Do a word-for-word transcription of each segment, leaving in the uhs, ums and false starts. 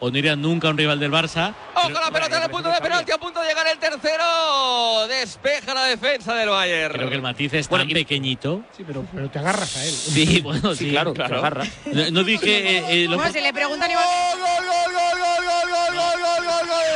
o no iría nunca a un rival del Barça. ¡Ojo la pelota en el punto de penalti! A punto de llegar el tercero. Despeja la defensa del Bayern. Creo que el matiz es tan bueno, pequeñito. Sí, pero, pero te agarras a él. Sí, bueno, sí, sí claro, claro. Te agarras. No, no dije. Eh, eh, lo... No, se le preguntan igual. ¡Gol, gol, gol, gol, gol, gol, gol, gol, gol, gol, gol!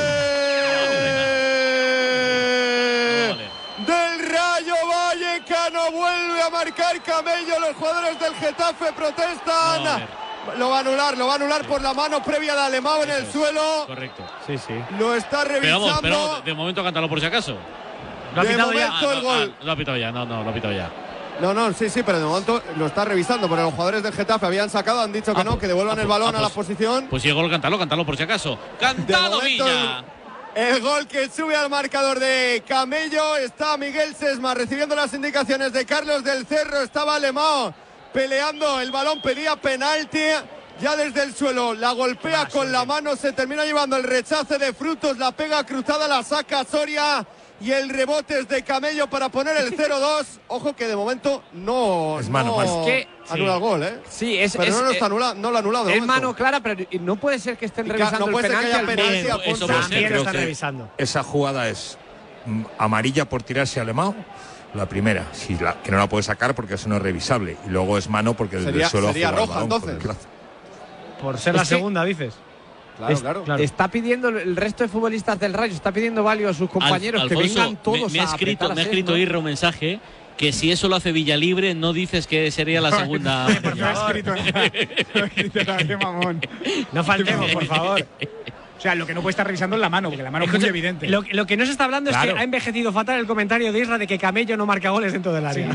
Del Rayo Vallecano vuelve a marcar Camello. Los jugadores del Getafe protestan. No, lo va a anular, lo va a anular por la mano previa de Alemão en el suelo. Correcto. Sí, sí. Lo está revisando. Pero, vamos, pero de momento cántalo por si acaso. ¿Lo ha de pitado momento ya? el Ah, no, gol. ah, lo ha pitado ya, no, no, lo ha pitado ya. No, no, sí, sí, pero de momento lo está revisando. Porque los jugadores del Getafe habían sacado, han dicho que ah, no, pues, que devuelvan ah, el pues, balón ah, a la pues, posición. Pues si el gol, cántalo, cántalo por si acaso. ¡Cantado, Villa! El, el gol que sube al marcador de Camello. Está Miguel Sesma recibiendo las indicaciones de Carlos del Cerro. Estaba Alemão peleando el balón, pedía penalti. Ya desde el suelo la golpea con la mano, se termina llevando el rechace de Frutos, la pega cruzada, la saca Soria y el rebote es de Camello para poner el cero dos. Ojo que de momento no, es mano, no es que, anula sí. el gol, ¿eh? Sí, es, pero es, no lo, es, está anula, no lo ha anulado. Es momento. mano clara, pero no puede ser que estén Y revisando no el puede ser que penalti. haya penalti Bien, a eso punto. puede ser, También lo creo están que revisando. Esa jugada es mm, amarilla por tirarse a Alemão. La primera, si la, que no la puede sacar porque eso no es revisable. Y luego es mano porque desde Sería- el suelo sería ha jugado roja, el balón entonces. con el brazo. Por ser Es la que- segunda, dices. Claro, Es- claro. claro. Está pidiendo el resto de futbolistas del Rayo, está pidiendo Valio a sus compañeros Al- que Alfonso, vengan todos me, me ha a escrito, apretar me ha a escrito Sesma. Irra un mensaje que si eso lo hace Villalibre no dices que sería la segunda. Porque no ha escrito nada. No ha escrito nada, qué mamón. No faltemos, por favor. O sea, lo que no puede estar revisando es la mano, porque la mano es muy Escucha, evidente. Lo, lo que no se está hablando es Claro. que ha envejecido fatal el comentario de Isra de que Camello no marca goles dentro del área.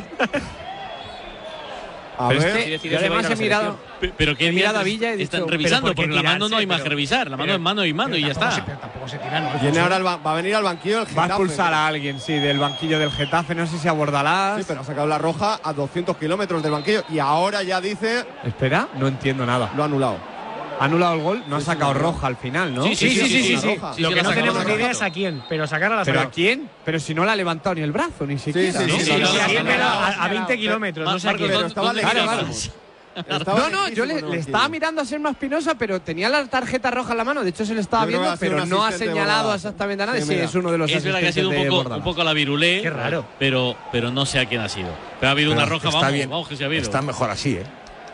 A Pero ver, es que decidió yo se va a ir además a la he mirado. Pe- Pero qué He mirado a dientes Villa y he están dicho, revisando, ¿pero por qué porque la mano tirarse? no hay más Pero- que revisar. La mano pero- es mano y mano pero y ya tampoco está. se- pero tampoco se tira, ¿no? viene ahora el ba- va a venir al banquillo el Va a Getafe. expulsar a alguien, sí, del banquillo del Getafe. No sé si a Bordalás. Sí, pero ha sacado la roja a doscientos kilómetros del banquillo y ahora ya dice Espera, no entiendo nada. lo ha anulado. Ha anulado el gol, no ha Sí, sí, sacado no. roja al final, ¿no? Sí, sí, sí, sí, sí, una sí. roja. Sí, Lo sí, que la no sacamos tenemos de ni idea rato. es a quién, pero sacar a la ¿Pero a sacado. quién? Pero si no le ha levantado ni el brazo, ni siquiera. sí, ¿no? sí, sí, lo ha no, Sí, no, a anulado. quién, no, pero no, a, no, a veinte kilómetros, no sé a Marcos, quién. Pero estaba ¿dónde lejísimo. estamos? Estaba No, no, yo le, lejísimo en el le banquillo. estaba mirando a Serma Espinosa, pero tenía la tarjeta roja en la mano. De hecho, se le estaba Yo creo que viendo, ha sido pero un no ha asistente de señalado Bordalás. exactamente a nadie. Sí, Sí, mira. es uno de los Es verdad que ha sido un asistentes de poco, Bordalás. un poco a la virulé. Qué raro. Pero, pero no sé a quién ha sido. Pero ha habido Pero una roja, está vamos, bien. vamos que se ha habido. Está mejor así, ¿eh?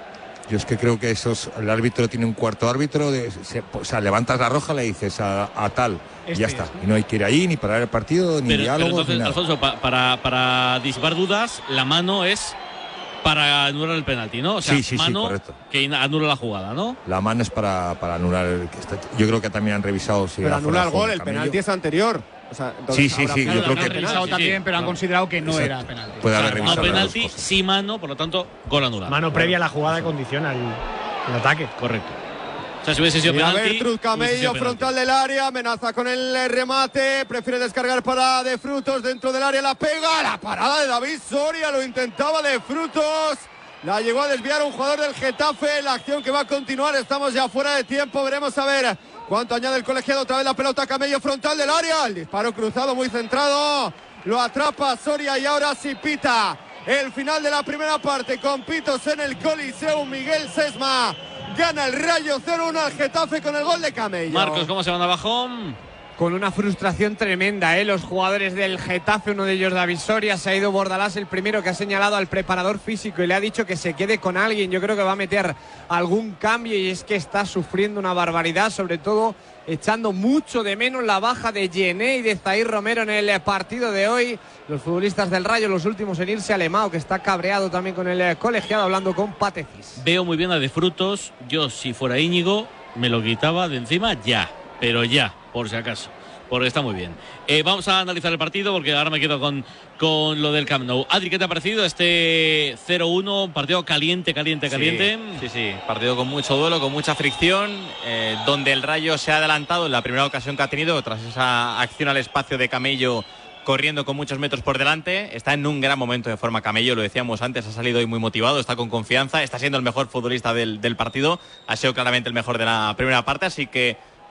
Yo es que creo que esos, el árbitro tiene un cuarto árbitro, de, se, o sea, levantas la roja, le dices a, a tal, y Este ya es. está. Y no hay que ir ahí, ni parar el partido, ni Pero, pero diálogo, entonces, ni nada. Alfonso, pa- para, para disipar dudas, la mano es para anular el penalti, ¿no? O sea, Sí, sí, sí, mano correcto. que anula la jugada, ¿no? La mano es para, para anular el que está. Yo creo que también han revisado si Pero era anula fuera el de gol, juego el Camello. penalti es anterior. O sea, entonces Sí, sí, habrá sí, penalti. yo creo Lo han que- revisado Sí, también, sí, pero han claro. considerado que no Exacto. era penalti. Puede haber No revisado las dos penalti, cosas. sí mano, por lo tanto, gol anulado. Mano previa a la jugada que condiciona el, el ataque. Correcto. O sea, si hubiese sido Mira, penalti. Bertrud hubiese sido Camello, penalti. frontal del área, amenaza con el eh, remate, prefiere descargar para De Frutos dentro del área, la pega, la parada de David Soria, lo intentaba De Frutos, la llegó a desviar un jugador del Getafe, la acción que va a continuar, estamos ya fuera de tiempo, veremos a ver cuánto añade el colegiado, otra vez la pelota Camello, frontal del área, el disparo cruzado muy centrado, lo atrapa Soria y ahora sí pita el final de la primera parte con pitos en el Coliseum, Miguel Sesma. Gana el Rayo cero uno al Getafe con el gol de Camello. Marcos, ¿cómo se van abajo? Con una frustración tremenda, ¿eh? Los jugadores del Getafe, uno de ellos David Soria, se ha ido Bordalás, el primero que ha señalado al preparador físico y le ha dicho que se quede con alguien. Yo creo que va a meter algún cambio y es que está sufriendo una barbaridad, sobre todo echando mucho de menos la baja de Gené y de Zaïr Romero en el partido de hoy. Los futbolistas del Rayo, los últimos en irse, Alemão, que está cabreado también con el colegiado, hablando con Patecis. Veo muy bien a De Frutos. Yo, si fuera Íñigo, me lo quitaba de encima ya. Pero ya, por si acaso. Porque está muy bien. Eh, vamos a analizar el partido porque ahora me quedo con, con lo del Camp Nou. Adri, ¿qué te ha parecido este cero uno? Partido caliente, caliente, caliente. Sí, sí, sí. Partido con mucho duelo, con mucha fricción, eh, donde el Rayo se ha adelantado en la primera ocasión que ha tenido, tras esa acción al espacio de Camello corriendo con muchos metros por delante. Está en un gran momento de forma Camello, lo decíamos antes, ha salido hoy muy motivado, está con confianza, está siendo el mejor futbolista del, del partido, ha sido claramente el mejor de la primera parte, así que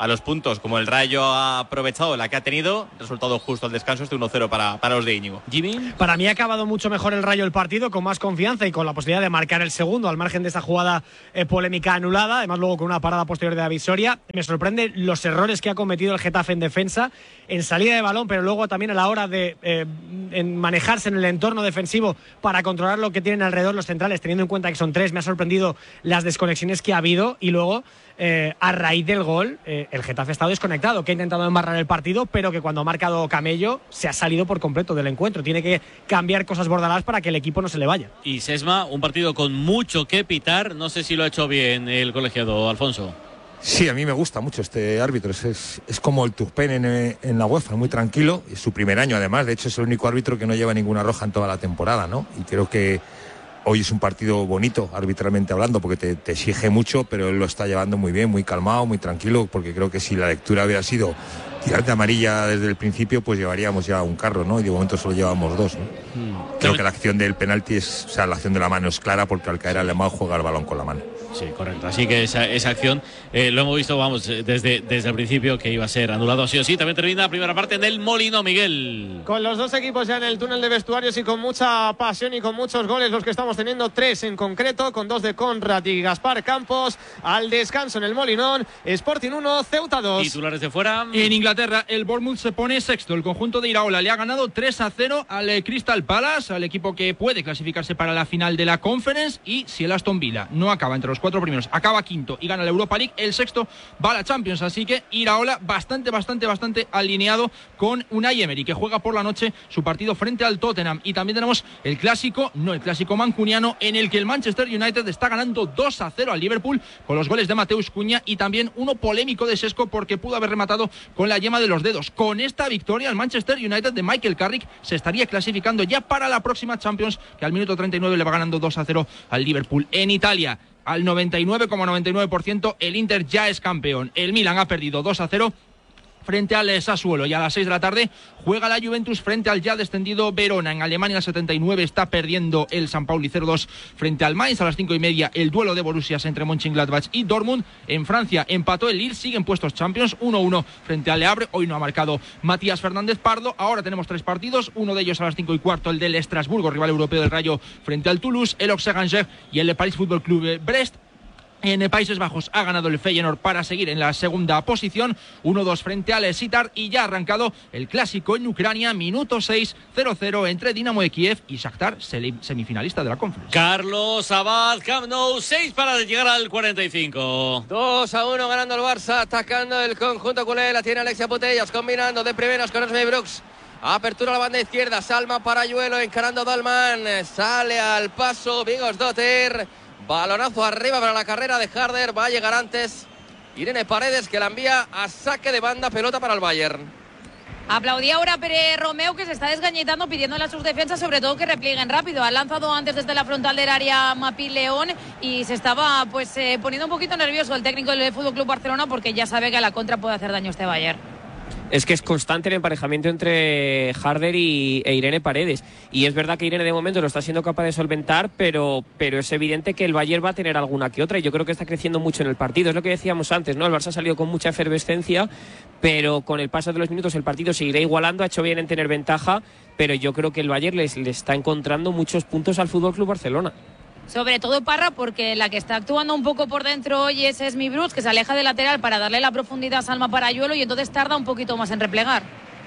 a los puntos, como el Rayo ha aprovechado la que ha tenido. Resultado justo al descanso, este uno cero para, para los de Íñigo. Jimmy. Para mí ha acabado mucho mejor el Rayo el partido, con más confianza y con la posibilidad de marcar el segundo, al margen de esa jugada eh, polémica anulada, además luego con una parada posterior de David Soria. Me sorprende los errores que ha cometido el Getafe en defensa, en salida de balón, pero luego también a la hora de eh, en manejarse en el entorno defensivo para controlar lo que tienen alrededor los centrales, teniendo en cuenta que son tres. Me ha sorprendido las desconexiones que ha habido y luego Eh, a raíz del gol, eh, el Getafe ha estado desconectado, que ha intentado embarrar el partido, pero que cuando ha marcado Camello se ha salido por completo del encuentro. Tiene que cambiar cosas Bordalás para que el equipo no se le vaya. Y Sesma, un partido con mucho que pitar. No sé si lo ha hecho bien el colegiado, Alfonso. Sí, a mí me gusta mucho este árbitro. Es, es, es como el Turpen en, en la UEFA, muy tranquilo. Es su primer año, además. De hecho, es el único árbitro que no lleva ninguna roja en toda la temporada, ¿no? Y creo que hoy es un partido bonito, arbitralmente hablando, porque te, te exige mucho, pero él lo está llevando muy bien, muy calmado, muy tranquilo, porque creo que si la lectura hubiera sido tirar de amarilla desde el principio, pues llevaríamos ya un carro, ¿no? Y de momento solo llevamos dos, ¿no? Mm. Creo que la acción del penalti es, o sea, la acción de la mano es clara, porque al caer Alemão juega el balón con la mano. Sí, correcto. Así que esa, esa acción eh, lo hemos visto, vamos, desde, desde el principio que iba a ser anulado sí o sí. También termina la primera parte en el Molino, Miguel. Con los dos equipos ya en el túnel de vestuarios y con mucha pasión y con muchos goles, los que estamos teniendo, tres en concreto, con dos de Conrad y Gaspar Campos. Al descanso en el Molinón, Sporting uno, Ceuta dos. Titulares de fuera. En Inglaterra, el Bournemouth se pone sexto. El conjunto de Iraola le ha ganado tres a cero al Crystal Palace, al equipo que puede clasificarse para la final de la Conference. Y si el Aston Villa no acaba entre los cuatro primeros, acaba quinto y gana la Europa League, el sexto va a la Champions. Así que Iraola bastante, bastante, bastante alineado con Unai Emery, que juega por la noche su partido frente al Tottenham. Y también tenemos el clásico, no el clásico mancuniano, en el que el Manchester United está ganando dos a cero al Liverpool con los goles de Mateus Cunha y también uno polémico de Sesco porque pudo haber rematado con la yema de los dedos. Con esta victoria, el Manchester United de Michael Carrick se estaría clasificando ya para la próxima Champions, que al minuto treinta y nueve le va ganando dos a cero al Liverpool. En Italia, al noventa y nueve coma noventa y nueve por ciento el Inter ya es campeón. El Milan ha perdido dos a cero frente al Sassuolo, y a las seis de la tarde juega la Juventus frente al ya descendido Verona. En Alemania, al setenta y nueve está perdiendo el San Pauli cero dos frente al Mainz. A las cinco y media el duelo de Borussias entre Mönchengladbach y Dortmund. En Francia empató el Lille, siguen puestos Champions, uno uno frente al Le Havre. Hoy no ha marcado Matías Fernández Pardo. Ahora tenemos tres partidos, uno de ellos a las cinco y cuarto, el del Estrasburgo, rival europeo del Rayo, frente al Toulouse, el Auxerre Angers y el Paris Football Club Brest. En Países Bajos ha ganado el Feyenoord para seguir en la segunda posición, uno dos frente al Sitar, y ya ha arrancado el clásico en Ucrania, minuto seis, cero cero entre Dinamo de Kiev y Shakhtar, semifinalista de la Conference. Carlos Abad, Camp Nou, seis para llegar al cuarenta y cinco. dos a uno ganando el Barça, atacando el conjunto culé, la tiene Alexia Putellas, combinando de primeras con Esme Brooks. Apertura a la banda izquierda, Salma para Ayuelo, encarando Dalman, sale al paso Bigosdóttir. Balonazo arriba para la carrera de Harder. Va a llegar antes Irene Paredes, que la envía a saque de banda, pelota para el Bayern. Aplaudía ahora Pere Romeu, que se está desgañetando pidiéndole a sus defensas sobre todo que replieguen rápido. Ha lanzado antes desde la frontal del área Mapi León y se estaba pues eh, poniendo un poquito nervioso el técnico del F C Barcelona, porque ya sabe que a la contra puede hacer daño este Bayern. Es que es constante el emparejamiento entre Harder y, e Irene Paredes. Y es verdad que Irene de momento lo está siendo capaz de solventar, pero, pero es evidente que el Bayern va a tener alguna que otra. Y yo creo que está creciendo mucho en el partido. Es lo que decíamos antes, ¿no? El Barça ha salido con mucha efervescencia, pero con el paso de los minutos el partido seguirá igualando. Ha hecho bien en tener ventaja, pero yo creo que el Bayern les, les está encontrando muchos puntos al F C Barcelona. Sobre todo Parra, porque la que está actuando un poco por dentro hoy es Esme Brooks, que se aleja del lateral para darle la profundidad a Salma Parayuelo y entonces tarda un poquito más en replegar.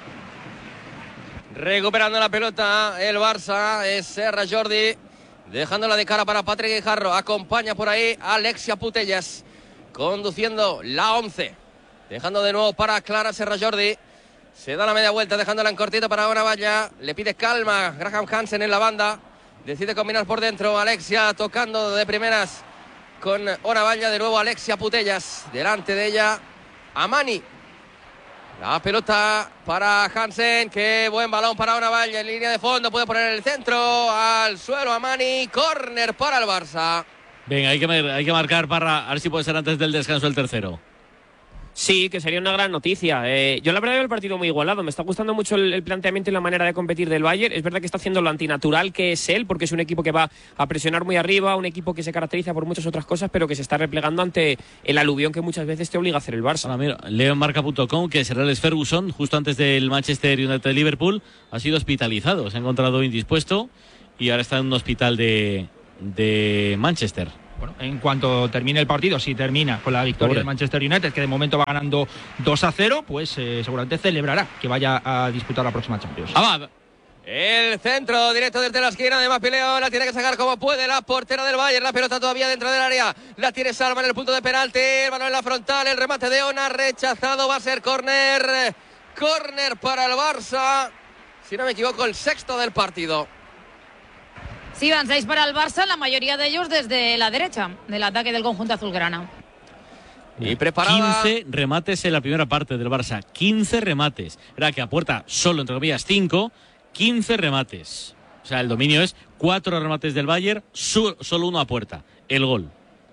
Recuperando la pelota el Barça es Serra Jordi, dejándola de cara para Patrick Guijarro. Acompaña por ahí a Alexia Putellas, conduciendo la once, dejando de nuevo para Clara Serra Jordi. Se da la media vuelta, dejándola en cortito para una valla. Le pide calma Graham Hansen en la banda. Decide combinar por dentro, Alexia tocando de primeras con Oravalla, de nuevo Alexia Putellas, delante de ella Amani. La pelota para Hansen, qué buen balón para Oravalla en línea de fondo, puede poner el centro al suelo Amani, córner para el Barça. Venga, hay que, hay que marcar para, a ver si puede ser antes del descanso el tercero. Sí, que sería una gran noticia. Eh, yo la verdad veo el partido muy igualado. Me está gustando mucho el, el planteamiento y la manera de competir del Bayern. Es verdad que está haciendo lo antinatural que es él, porque es un equipo que va a presionar muy arriba, un equipo que se caracteriza por muchas otras cosas, pero que se está replegando ante el aluvión que muchas veces te obliga a hacer el Barça. Ahora mira, leo en marca punto com que Sir Alex Ferguson, justo antes del Manchester United Liverpool, ha sido hospitalizado. Se ha encontrado indispuesto y ahora está en un hospital de, de Manchester. Bueno, en cuanto termine el partido, si termina con la victoria Pobre. del Manchester United, que de momento va ganando dos a cero, pues eh, seguramente celebrará que vaya a disputar la próxima Champions. Ah, va. El centro directo desde la esquina de Mapileo, la tiene que sacar como puede la portera del Bayern, la pelota todavía dentro del área, la tiene Salva en el punto de penalti, el balón en la frontal, el remate de Ona, rechazado, va a ser córner, córner para el Barça, si no me equivoco el sexto del partido. Sí, van seis para el Barça, la mayoría de ellos desde la derecha del ataque del conjunto azulgrana. Y preparada. quince remates en la primera parte del Barça. quince remates. Era que a puerta solo, entre comillas, cinco. quince remates. O sea, el dominio es cuatro remates del Bayern, su, solo uno a puerta. El gol.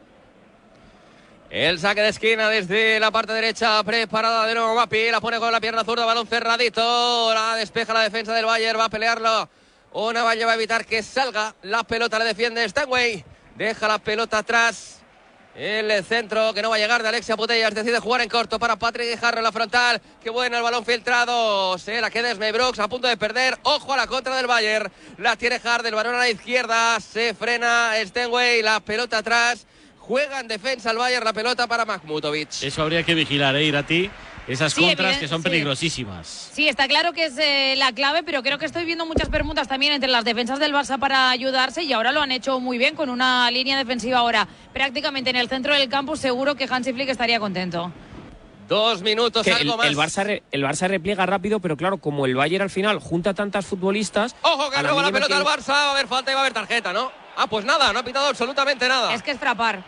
El saque de esquina desde la parte derecha, preparada de nuevo Mapi, la pone con la pierna zurda, balón cerradito, la despeja la defensa del Bayern, va a pelearlo. Ona va a evitar que salga, la pelota le defiende Stanway, deja la pelota atrás, el centro que no va a llegar de Alexia Putellas, decide jugar en corto para Patrick Guijarro en la frontal, qué bueno el balón filtrado, se la queda Smebrooks a punto de perder, ojo a la contra del Bayern, la tiene Hard, el balón a la izquierda, se frena Stanway, la pelota atrás, juega en defensa el Bayern, la pelota para Makhmutovic. Eso habría que vigilar, ¿eh, Irati? Esas Sí, contras evidente, que son sí. peligrosísimas. Sí, está claro que es eh, la clave, pero creo que estoy viendo muchas permutas también entre las defensas del Barça para ayudarse y ahora lo han hecho muy bien con una línea defensiva ahora prácticamente en el centro del campo. Seguro que Hansi Flick estaría contento. Dos minutos, Que algo el, más. el, Barça re, el Barça repliega rápido, pero claro, como el Bayern al final junta tantas futbolistas... Ojo que a la roba la mínima pelota que- al Barça, va a haber falta y va a haber tarjeta, ¿no? Ah, pues nada, no ha pitado absolutamente nada. Es que es frapar.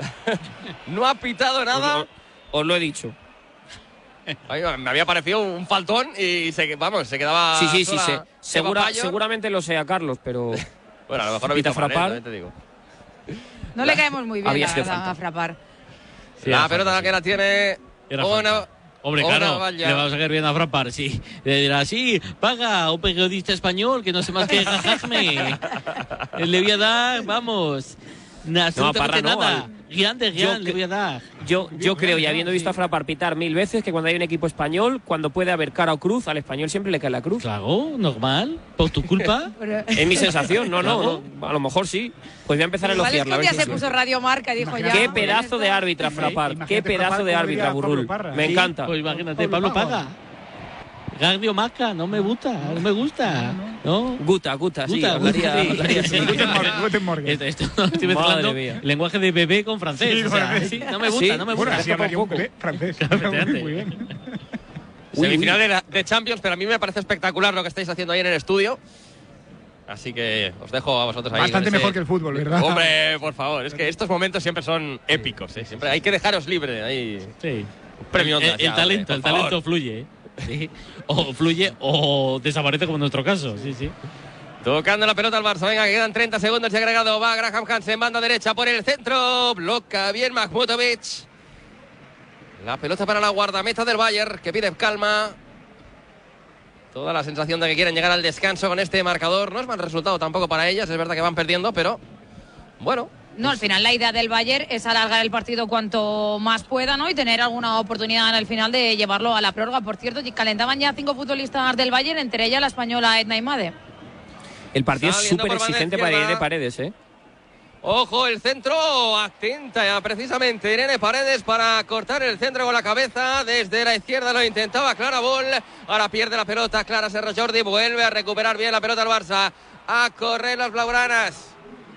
No ha pitado nada. Os, os lo he dicho. Ay, me había parecido un faltón y se, vamos, se quedaba. Sí, sí, sí, sola sí. Eva Segura, Payor. seguramente lo sea Carlos, pero... Bueno, a lo mejor no Pita pita frapar, frapar. ¿eh? También te digo. No le caemos muy bien, Había la sido verdad, falta. a frapar. Sí, la era pelota falta, que la tiene. Era Ona- falta. Hombre, Ona claro, Valla. le vamos a caer bien a frapar, sí. Le dirá, sí, paga un periodista español que no sé más que jajajme. Le voy a dar, vamos, na- absolutamente Parra no, nada. al- Gigante, Yo gigante, que- le voy a dar. Yo, yo creo, y habiendo visto a Frapar pitar mil veces, que cuando hay un equipo español, cuando puede haber cara o cruz, al español siempre le cae la cruz. Claro, normal, por tu culpa. Es mi sensación, no, no, no, a lo mejor sí. Pues voy a empezar a Igual es que elogiarla. a un ver día si se es puso cierto. Radio Marca y dijo ya. Qué con pedazo de esto. árbitra, Frapar. Imagínate Qué pedazo Frapar de como árbitra, diría Burrul. Pablo Parra. Me Sí, encanta. Pues imagínate, Pablo Pablo Paga. paga. Gardio Maca, no me gusta, no me gusta. ¿No? Guta, Guta, sí, Guta, hablaría, Guta, sí. hablaría así. Guten Morgen, Guten Morgen. Esto, esto no estoy Madre mezclando mía. lenguaje de bebé con francés. Sí, o sea, francés. sí, no me gusta, Sí. no me Bueno, gusta. así hablaría un poco. bebé francés. Efectivamente. Muy bien. Semifinal de, la- de Champions, pero a mí me parece espectacular lo que estáis haciendo ahí en el estudio. Así que os dejo a vosotros ahí. Bastante con ese- mejor que el fútbol, ¿verdad? Hombre, por favor, es que estos momentos siempre son épicos. ¿eh? Siempre hay que dejaros libre. Ahí. Sí. Un premio el, Ondas el ya, talento, hombre, el por talento favor. fluye. ¿eh? Sí. O fluye o desaparece como en nuestro caso. Sí, sí. Tocando la pelota al Barça, venga, que quedan treinta segundos y agregado. Va Graham Hansen, banda derecha por el centro. Bloca bien Makhmutovic. La pelota para la guardameta del Bayern, que pide calma. Toda la sensación de que quieren llegar al descanso con este marcador. No es mal resultado tampoco para ellas, es verdad que van perdiendo, pero bueno. No, al final la idea del Bayern es alargar el partido cuanto más pueda, ¿no? Y tener alguna oportunidad en el final de llevarlo a la prórroga. Por cierto, calentaban ya cinco futbolistas del Bayern, entre ellas la española Edna Imade. El partido es Saliendo súper por banda exigente para izquierda. Irene Paredes, ¿eh? Ojo, el centro, atenta ya precisamente Irene Paredes para cortar el centro con la cabeza. Desde la izquierda lo intentaba Clara Boll. Ahora pierde la pelota Clara Serra Jordi. Vuelve a recuperar bien la pelota al Barça. A correr las blaugranas.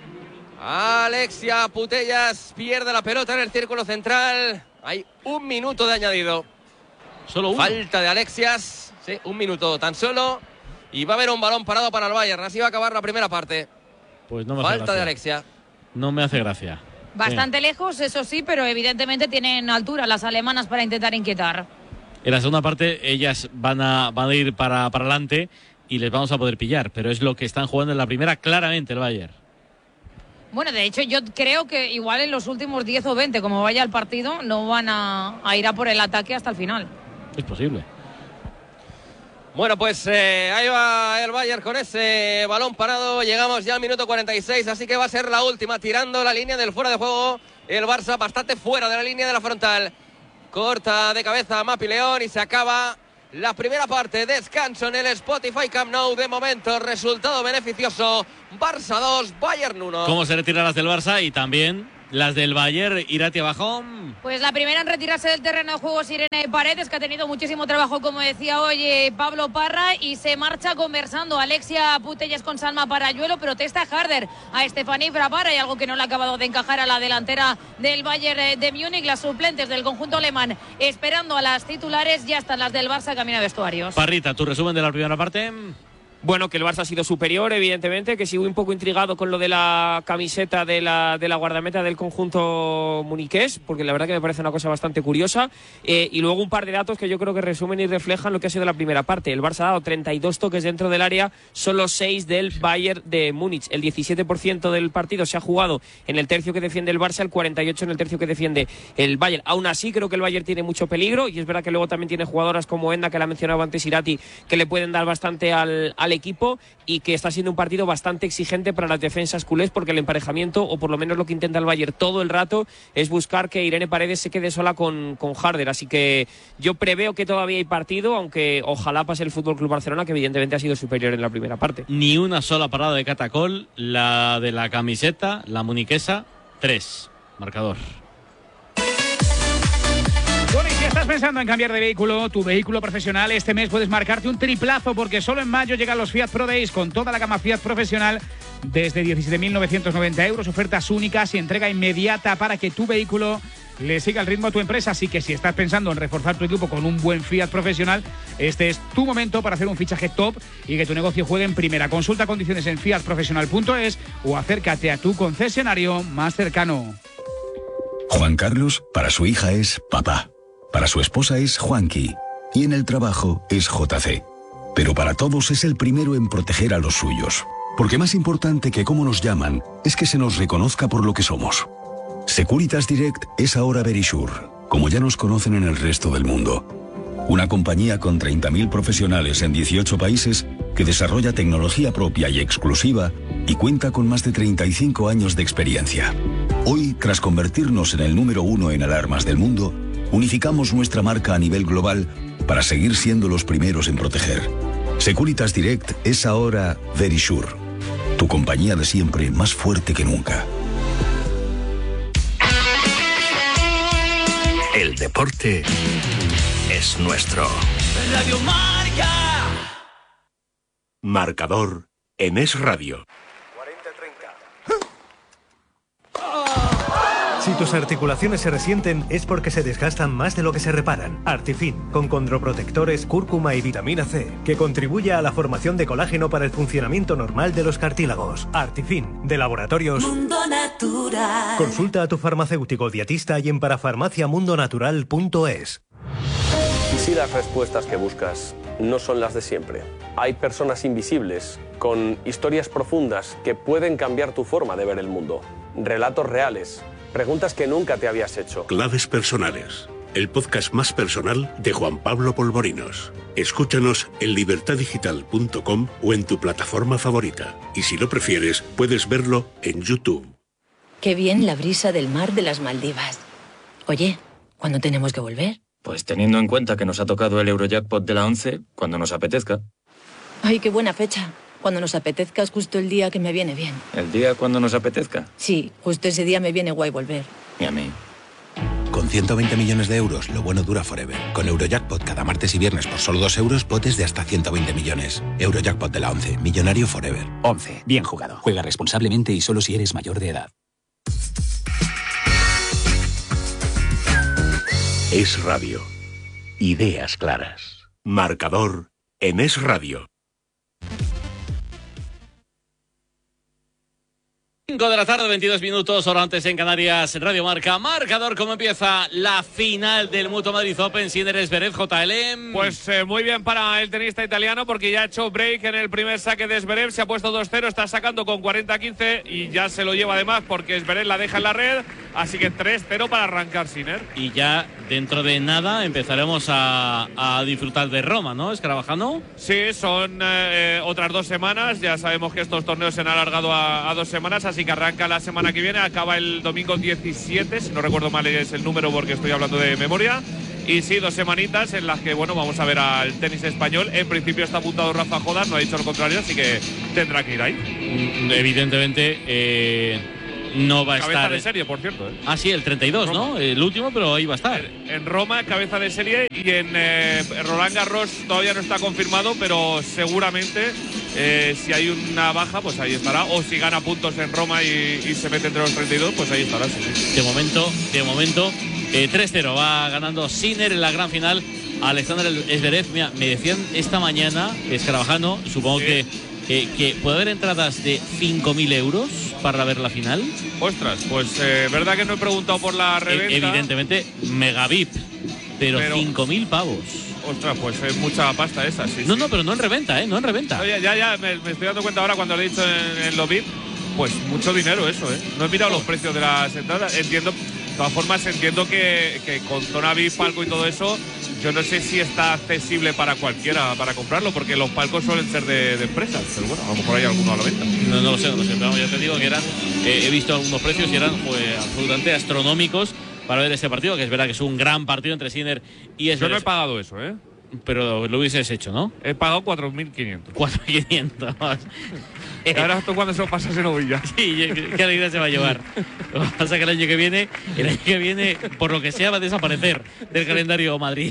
Alexia Putellas pierde la pelota en el círculo central. Hay un minuto de añadido. Solo uno. Falta de Alexias. Sí, un minuto tan solo. Y va a haber un balón parado para el Bayern. Así va a acabar la primera parte. Pues no me hace Falta de gracia. Alexia. No me hace gracia. Bastante lejos, eso sí, pero evidentemente tienen altura las alemanas para intentar inquietar. En la segunda parte ellas van a, van a ir para, para adelante y les vamos a poder pillar, pero es lo que están jugando en la primera claramente el Bayern. Bueno, de hecho, yo creo que igual en los últimos diez o veinte, como vaya el partido, no van a, a ir a por el ataque hasta el final. Es posible. Bueno, pues eh, ahí va el Bayern con ese balón parado. Llegamos ya al minuto cuarenta y seis, así que va a ser la última, tirando la línea del fuera de juego. El Barça bastante fuera de la línea de la frontal. Corta de cabeza Mapi León y se acaba la primera parte. Descanso en el Spotify Camp Nou. De momento, resultado beneficioso. Barça dos, Bayern uno. ¿Cómo se retiran las del Barça? Y también las del Bayern, Irati Abajón. Pues la primera en retirarse del terreno de juego es Irene Paredes, que ha tenido muchísimo trabajo, como decía hoy eh, Pablo Parra, y se marcha conversando Alexia Putellas con Salma Parayuelo. Protesta Harder a Stephanie Frappart. Hay algo que no le ha acabado de encajar a la delantera del Bayern de Múnich. Las suplentes del conjunto alemán esperando a las titulares. Ya están las del Barça camino a vestuarios. Parrita, tu resumen de la primera parte. Bueno, que el Barça ha sido superior, evidentemente, que sigo un poco intrigado con lo de la camiseta de la, de la guardameta del conjunto muniqués, porque la verdad que me parece una cosa bastante curiosa. Eh, y luego un par de datos que yo creo que resumen y reflejan lo que ha sido la primera parte. El Barça ha dado treinta y dos toques dentro del área, solo seis del Bayern de Múnich. El diecisiete por ciento del partido se ha jugado en el tercio que defiende el Barça, el cuarenta y ocho por ciento en el tercio que defiende el Bayern. Aún así, creo que el Bayern tiene mucho peligro, y es verdad que luego también tiene jugadoras como Enda, que la mencionaba antes Irati, que le pueden dar bastante al, al equipo, y que está siendo un partido bastante exigente para las defensas culés, porque el emparejamiento, o por lo menos lo que intenta el Bayern todo el rato, es buscar que Irene Paredes se quede sola con, con Harder. Así que yo preveo que todavía hay partido, aunque ojalá pase el F C Barcelona, que evidentemente ha sido superior en la primera parte. Ni una sola parada de Catacol, la de la camiseta, la muniquesa, tres. Marcador. Bueno, y si estás pensando en cambiar de vehículo, tu vehículo profesional, este mes puedes marcarte un triplazo, porque solo en mayo llegan los Fiat Pro Days con toda la gama Fiat profesional desde diecisiete mil novecientos noventa euros, ofertas únicas y entrega inmediata para que tu vehículo le siga el ritmo a tu empresa. Así que si estás pensando en reforzar tu equipo con un buen Fiat profesional, este es tu momento para hacer un fichaje top y que tu negocio juegue en primera. Consulta condiciones en fiat profesional punto es o acércate a tu concesionario más cercano. Juan Carlos, para su hija es papá. Para su esposa es Juanqui, y en el trabajo es J C. Pero para todos es el primero en proteger a los suyos. Porque más importante que cómo nos llaman, es que se nos reconozca por lo que somos. Securitas Direct es ahora Verisure, como ya nos conocen en el resto del mundo. Una compañía con treinta mil profesionales en dieciocho países que desarrolla tecnología propia y exclusiva y cuenta con más de treinta y cinco años de experiencia. Hoy, tras convertirnos en el número uno en alarmas del mundo, unificamos nuestra marca a nivel global para seguir siendo los primeros en proteger. Securitas Direct es ahora Verisure, tu compañía de siempre más fuerte que nunca. El deporte es nuestro. Radio Marca. Marcador en Es Radio. Si tus articulaciones se resienten es porque se desgastan más de lo que se reparan. Artifin, con condroprotectores, cúrcuma y vitamina C, que contribuye a la formación de colágeno para el funcionamiento normal de los cartílagos. Artifin, de Laboratorios Mundo Natural. Consulta a tu farmacéutico dietista y en parafarmaciamundonatural punto es. ¿Y si las respuestas que buscas no son las de siempre? Hay personas invisibles, con historias profundas que pueden cambiar tu forma de ver el mundo. Relatos reales. Preguntas que nunca te habías hecho. Claves personales. El podcast más personal de Juan Pablo Polvorinos. Escúchanos en libertad digital punto com o en tu plataforma favorita. Y si lo prefieres, puedes verlo en YouTube. Qué bien la brisa del mar de las Maldivas. Oye, ¿cuándo tenemos que volver? Pues teniendo en cuenta que nos ha tocado el Eurojackpot de la once, cuando nos apetezca. Ay, qué buena fecha. Cuando nos apetezca es justo el día que me viene bien. ¿El día cuando nos apetezca? Sí, justo ese día me viene guay volver. Y a mí. Con ciento veinte millones de euros, lo bueno dura forever. Con Eurojackpot cada martes y viernes por solo dos euros, potes de hasta ciento veinte millones. Eurojackpot de la once, millonario forever. once, bien jugado. Juega responsablemente y solo si eres mayor de edad. Es Radio. Ideas claras. Marcador en Es Radio. cinco de la tarde, veintidós minutos, hora antes en Canarias, Radio Marca. Marcador, ¿cómo empieza la final del Mutua Madrid Open? Sinner Zverev, J L M. Pues eh, muy bien para el tenista italiano, porque ya ha hecho break en el primer saque de Zverev, se ha puesto dos cero, está sacando con cuarenta a quince y ya se lo lleva además porque Zverev la deja en la red, así que tres cero para arrancar Sinner. Y ya dentro de nada empezaremos a, a disfrutar de Roma, ¿no, Escarabajano? Sí, son eh, otras dos semanas, ya sabemos que estos torneos se han alargado a, a dos semanas, así que arranca la semana que viene, acaba el domingo diecisiete, si no recuerdo mal es el número porque estoy hablando de memoria. Y sí, dos semanitas en las que, bueno, vamos a ver al tenis español. En principio está apuntado Rafa Jodas, no ha dicho lo contrario, así que tendrá que ir ahí. Evidentemente eh, no va a cabeza estar. Cabeza de serie, por cierto. ¿eh? Ah, sí, el treinta y dos, Roma. ¿No? El último, pero ahí va a estar. En, en Roma, cabeza de serie, y en eh, Roland Garros todavía no está confirmado, pero seguramente eh, si hay una baja, pues ahí estará. O si gana puntos en Roma y, y se mete entre los treinta y dos, pues ahí estará. Sí, sí. De momento, de momento. Eh, tres cero va ganando Sinner en la gran final. Alexander Zverev, mira, me decían esta mañana, Escarabajano, supongo sí. que, eh, que puede haber entradas de cinco mil euros para ver la final. Ostras, pues eh, verdad que no he preguntado por la reventa. Eh, evidentemente, mega V I P, pero, pero cinco mil pavos. Ostras, pues es mucha pasta esa, sí. No, sí. no, pero no en reventa, ¿eh? No en reventa. No, ya, ya, ya me, me estoy dando cuenta ahora cuando lo he dicho en, en lo V I P. Pues mucho dinero eso, ¿eh? No he mirado oh. los precios de las entradas. Entiendo, de todas formas, entiendo que, que con zona V I P, palco y todo eso, yo no sé si está accesible para cualquiera para comprarlo, porque los palcos suelen ser de, de empresas. Pero bueno, a lo mejor hay alguno a la venta. No, no lo sé, no lo sé. Pero ya te digo que eran, eh, he visto algunos precios y eran pues, absolutamente astronómicos para ver este partido, que es verdad que es un gran partido entre Sinner y Zverev. Yo no he pagado eso, ¿eh? Pero lo hubieses hecho, ¿no? He pagado cuatro mil quinientos. cuatro mil quinientos. Ahora tú cuando se lo pasas en Ovilla. Sí, qué alegría se va a llevar. Lo que pasa es que el año que viene, el año que viene, por lo que sea, va a desaparecer del calendario Madrid.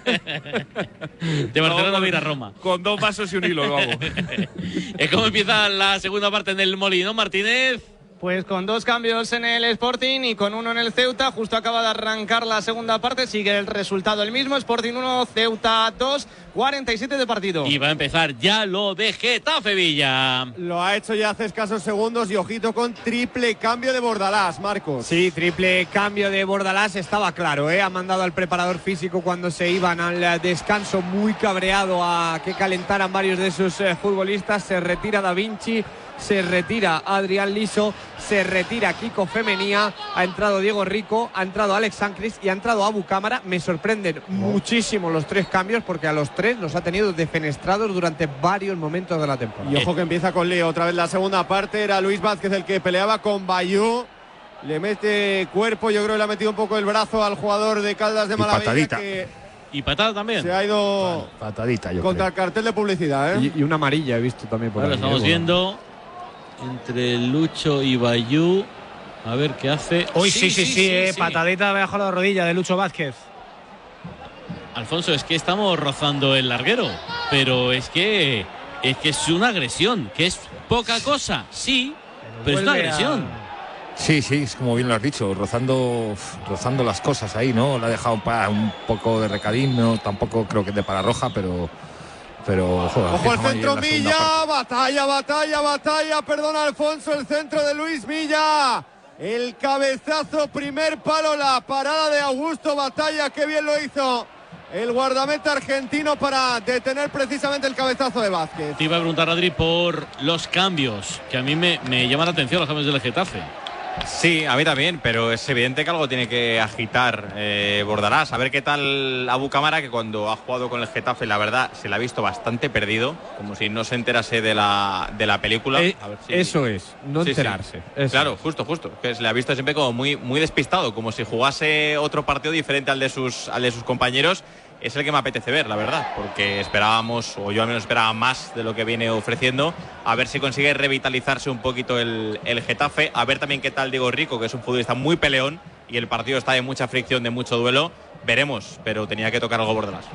De Barcelona no, va a ir a Roma. Con dos vasos y un hilo lo hago. ¿Cómo empieza la segunda parte en el Molinón, Martínez? Pues con dos cambios en el Sporting y con uno en el Ceuta. Justo acaba de arrancar la segunda parte. Sigue el resultado el mismo. Sporting uno, Ceuta dos. cuarenta y siete de partido. Y va a empezar ya lo de Getafe Villa. Lo ha hecho ya hace escasos segundos y ojito con triple cambio de Bordalás, Marcos. Sí, triple cambio de Bordalás. Estaba claro, ¿eh? Ha mandado al preparador físico cuando se iban al descanso muy cabreado a que calentaran varios de sus eh, futbolistas. Se retira Da Vinci. Se retira Adrián Liso, se retira Kiko Femenía, ha entrado Diego Rico, ha entrado Alex Sancris y ha entrado Abu Cámara. Me sorprenden oh. muchísimo los tres cambios porque a los tres los ha tenido defenestrados durante varios momentos de la temporada. Y ojo que empieza con Leo, otra vez la segunda parte, era Luis Vázquez el que peleaba con Bayú. Le mete cuerpo, yo creo que le ha metido un poco el brazo al jugador de Caldas de Malavella. Que y patada también. Se ha ido patadita, yo contra creo. el cartel de publicidad, ¿eh? Y, y una amarilla he visto también por Ahora ahí. Estamos viendo entre Lucho y Bayú. A ver qué hace. Uy, sí, sí, sí, sí, sí, eh, sí. Patadita bajo la rodilla de Lucho Vázquez. Alfonso, es que estamos rozando el larguero, pero es que es que es una agresión, que es poca cosa, sí, pero, pero es una agresión. A... Sí, sí, es como bien lo has dicho, rozando, rozando las cosas ahí, ¿no? Le ha dejado para un poco de recadín, no, tampoco creo que de para roja, pero. Pero, joder, ojo el centro Milla, batalla, batalla, batalla, perdona Alfonso, el centro de Luis Milla, el cabezazo, primer palo, la parada de Augusto Batalla, qué bien lo hizo el guardameta argentino para detener precisamente el cabezazo de Vázquez. Te iba a preguntar, Adri, por los cambios, que a mí me, me llaman la atención los cambios del Getafe. Sí, a mí también, pero es evidente que algo tiene que agitar eh, Bordalás. A ver qué tal Abu Cámara, que cuando ha jugado con el Getafe, la verdad, se le ha visto bastante perdido, como si no se enterase de la, de la película. Eh, a ver si... Eso es, no sí, enterarse. Sí. Eso claro, es. justo, justo. Que se le ha visto siempre como muy, muy despistado, como si jugase otro partido diferente al de sus, al de sus compañeros. Es el que me apetece ver, la verdad, porque esperábamos, o yo al menos esperaba más de lo que viene ofreciendo, a ver si consigue revitalizarse un poquito el, el Getafe, a ver también qué tal Diego Rico, que es un futbolista muy peleón y el partido está de mucha fricción, de mucho duelo, veremos, pero tenía que tocar algo Bordalás.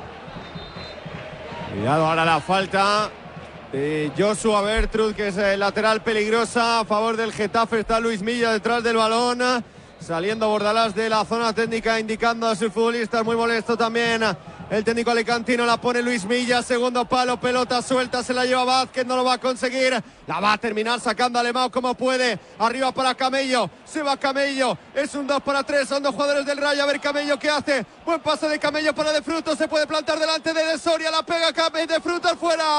Cuidado ahora la falta de Joshua Bertrud, que es el lateral peligrosa a favor del Getafe, está Luis Milla detrás del balón. Saliendo Bordalás de la zona técnica, indicando a sus futbolistas, muy molesto también el técnico alicantino, la pone Luis Milla, segundo palo, pelota suelta, se la lleva Vázquez, no lo va a conseguir, la va a terminar sacando Alemão como puede, arriba para Camello, se va Camello, es un dos para tres, son dos jugadores del Rayo, a ver Camello qué hace, buen pase de Camello para De Frutos, se puede plantar delante de De Soria, la pega Camello, De Frutos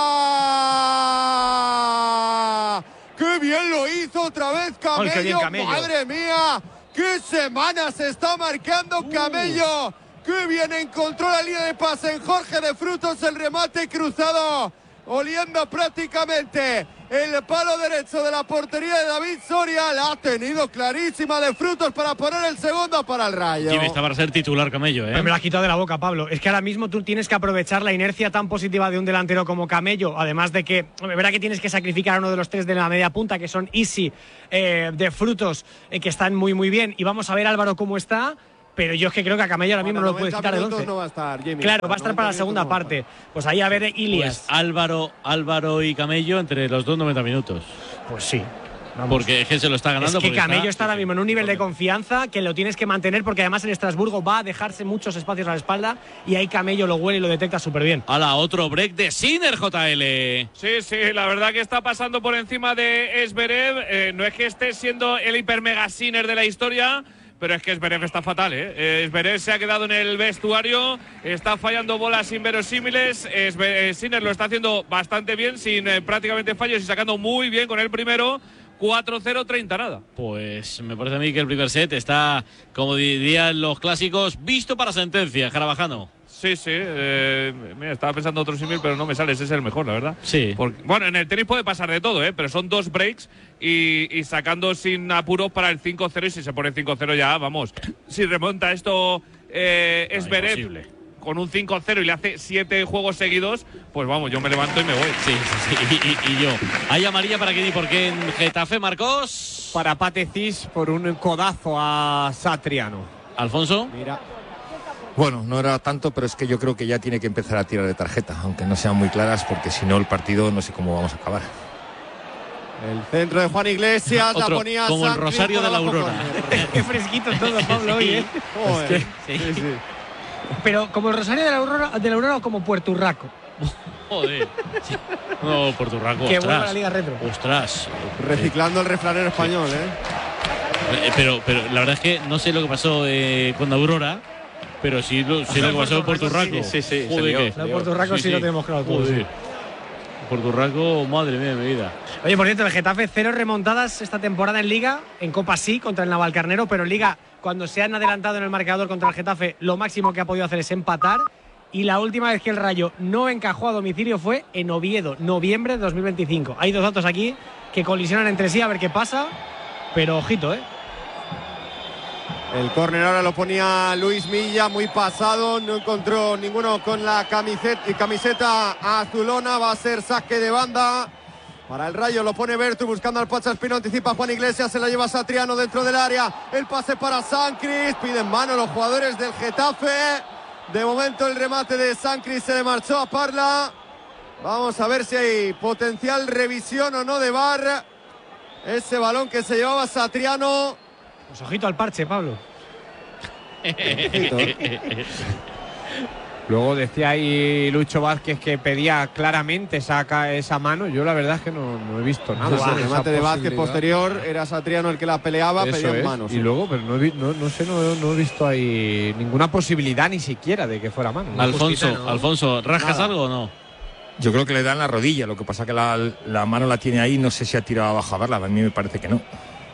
fuera. ¡Qué bien lo hizo otra vez Camello! ¡Ay, qué bien, Camello! ¡Madre mía! ¡Qué semana se está marcando Camello! Uh. ¡Qué bien encontró la línea de pase en Jorge De Frutos! El remate cruzado, oliendo prácticamente el palo derecho de la portería de David Soria. La ha tenido clarísima De Frutos para poner el segundo para el Rayo. Jimmy, está para ser titular Camello, ¿eh? Me lo has quitado de la boca, Pablo. Es que ahora mismo tú tienes que aprovechar la inercia tan positiva de un delantero como Camello, además de que, es verdad que tienes que sacrificar a uno de los tres de la media punta, que son Isi, eh, De Frutos, eh, que están muy, muy bien. Y vamos a ver Álvaro cómo está. Pero yo es que creo que a Camello ahora mismo no lo puedes quitar el once. No va a estar, Jimmy. Claro, va a estar para la segunda parte. Pues ahí a ver Ilias. Pues Álvaro, Álvaro y Camello entre los dos noventa minutos. Pues sí. Vamos. Porque es que se lo está ganando. Es que Camello está, está ahora mismo en un nivel de confianza que lo tienes que mantener, porque además en Estrasburgo va a dejarse muchos espacios a la espalda y ahí Camello lo huele y lo detecta súper bien. Hala, otro break de Sinner, J L. Sí, sí, la verdad que está pasando por encima de Zverev. Eh, no es que esté siendo el hiper mega Sinner de la historia, pero es que Zverev está fatal, ¿eh? eh Zverev se ha quedado en el vestuario, está fallando bolas inverosímiles. Eh, Sinner lo está haciendo bastante bien, sin eh, prácticamente fallos y sacando muy bien con el primero. cuatro cero, treinta nada. Pues me parece a mí que el primer set está, como dirían los clásicos, visto para sentencia, Carabajano. Sí, sí, eh, mira, estaba pensando otro símil, pero no me sale, ese es el mejor, la verdad. Sí. Porque, bueno, en el tenis puede pasar de todo, ¿eh? Pero son dos breaks y, y sacando sin apuros para el cinco cero, y si se pone cinco cero ya, vamos. Si remonta esto eh, no, Zverev imposible. Con un cinco cero y le hace siete juegos seguidos, pues vamos, yo me levanto y me voy. Sí, sí, sí, y, y, y yo. ¿Hay amarilla para quién y por qué en Getafe, Marcos? Para Patecis por un codazo a Satriano. ¿Alfonso? Mira. Bueno, no era tanto, pero es que yo creo que ya tiene que empezar a tirar de tarjeta, aunque no sean muy claras, porque si no el partido no sé cómo vamos a acabar. El centro de Juan Iglesias, Otro, la ponía como el Sancris Rosario de la Aurora. Qué fresquito todo, Pablo, hoy, ¿eh? Joder. Sí, sí. Sí, sí. Pero como el Rosario de la Aurora, de la Aurora o como Puerto Urraco. Joder. Sí. No, por Turraco, Que ostras. vuelva a la Liga Retro. Ostras. Reciclando el refranero español, ¿eh? Eh, Pero, pero la verdad es que no sé lo que pasó eh, con Aurora, pero sí lo, sí lo que pasó en Puerto Urraco. Sí, sí, sí, Joder, se lió. ¿qué? Lo de Puerto Urraco sí, lo tenemos claro todos. Joder. Puerto Urraco, madre mía de mi vida. Oye, por cierto, el Getafe cero remontadas esta temporada en Liga, en Copa sí, contra el Navalcarnero, pero en Liga, cuando se han adelantado en el marcador contra el Getafe, lo máximo que ha podido hacer es empatar. Y la última vez que el Rayo no encajó a domicilio fue en Oviedo, noviembre de dos mil veinticinco. Hay dos datos aquí que colisionan entre sí, a ver qué pasa, pero ojito, ¿eh? El córner ahora lo ponía Luis Milla, muy pasado, no encontró ninguno con la camiseta, camiseta azulona, va a ser saque de banda. Para el Rayo lo pone Bertu buscando al Pacha Espino, anticipa Juan Iglesias, se la lleva Satriano dentro del área, el pase para Sancris, piden mano los jugadores del Getafe. De momento el remate de Sancris se le marchó a Parla. Vamos a ver si hay potencial revisión o no de V A R. Ese balón que se llevaba Satriano. Pues ojito al parche, Pablo. Luego decía ahí Lucho Vázquez que pedía claramente esa, esa mano. Yo la verdad es que no, no he visto nada. Sí, sí, el remate de Vázquez posterior, era Satriano el que la peleaba, pedía es. manos. Y sí. Luego, pero no, he, no, no sé, no, no he visto ahí ninguna posibilidad ni siquiera de que fuera mano. Alfonso, justita, ¿no? Alfonso, ¿rascas Nada. algo o no? Yo creo que le dan la rodilla, lo que pasa que la, la mano la tiene ahí, no sé si ha tirado abajo a verla, a mí me parece que no.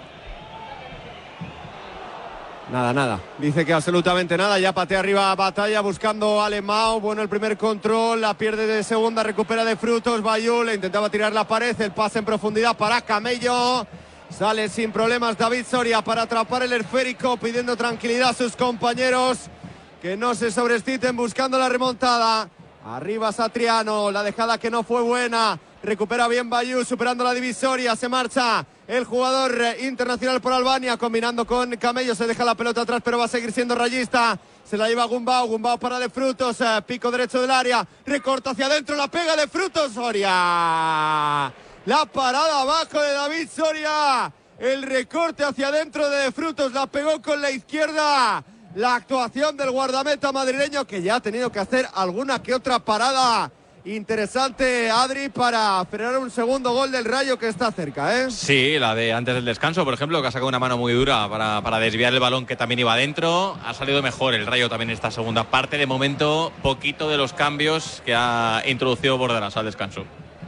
Nada, nada. Dice que absolutamente nada. Ya patea arriba Batalla buscando a Alemão. Bueno, el primer control. La pierde de segunda. Recupera de Frutos. Bayú le intentaba tirar la pared. El pase en profundidad para Camello. Sale sin problemas David Soria para atrapar el esférico. Pidiendo tranquilidad a sus compañeros. Que no se sobresciten buscando la remontada. Arriba Satriano. La dejada que no fue buena. Recupera bien Bayú superando la divisoria. Se marcha el jugador internacional por Albania, combinando con Camello, se deja la pelota atrás, pero va a seguir siendo rayista. Se la lleva Gumbau, Gumbau para De Frutos, eh, pico derecho del área, recorta hacia adentro, la pega De Frutos, Soria. La parada abajo de David Soria, el recorte hacia adentro de De Frutos, la pegó con la izquierda. la actuación del guardameta madrileño, que ya ha tenido que hacer alguna que otra parada interesante, Adri, para frenar un segundo gol del Rayo que está cerca, ¿eh? Sí, la de antes del descanso, por ejemplo, que ha sacado una mano muy dura para, para desviar el balón que también iba adentro. Ha salido mejor el Rayo también en esta segunda parte. De momento, poquito de los cambios que ha introducido Bordalas al descanso.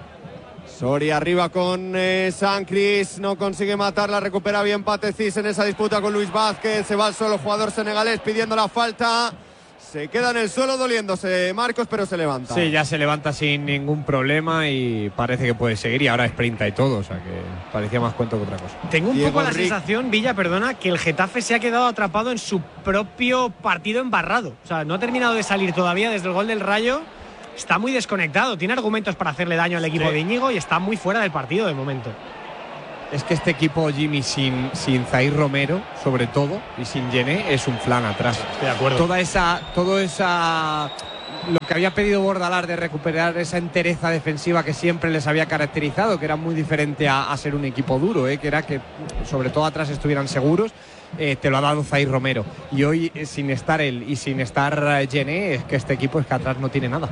Soria arriba con eh, Sancris, no consigue matarla, recupera bien Patecís en esa disputa con Luis Vázquez, se va al suelo jugador senegalés pidiendo la falta, se queda en el suelo doliéndose Marcos, pero se levanta. Sí, ya se levanta sin ningún problema y parece que puede seguir, y ahora sprinta y todo, o sea que parecía más cuento que otra cosa. Tengo un Diego poco la Enrique. sensación, Villa, perdona, que el Getafe se ha quedado atrapado en su propio partido embarrado, o sea, no ha terminado de salir todavía desde el gol del Rayo. Está muy desconectado, tiene argumentos para hacerle daño al equipo Sí. de Íñigo y está muy fuera del partido de momento. Es que este equipo, Jimmy, sin, sin Zaire Romero, sobre todo, y sin Gené, es un flan atrás. Estoy de acuerdo. Toda esa, todo esa, lo que había pedido Bordalás de recuperar esa entereza defensiva que siempre les había caracterizado, que era muy diferente a, a ser un equipo duro, ¿eh? Que era que sobre todo atrás estuvieran seguros. Eh, te lo ha dado Zaire Romero. Y hoy, eh, sin estar él y sin estar eh, Gené, es que este equipo es que atrás no tiene nada.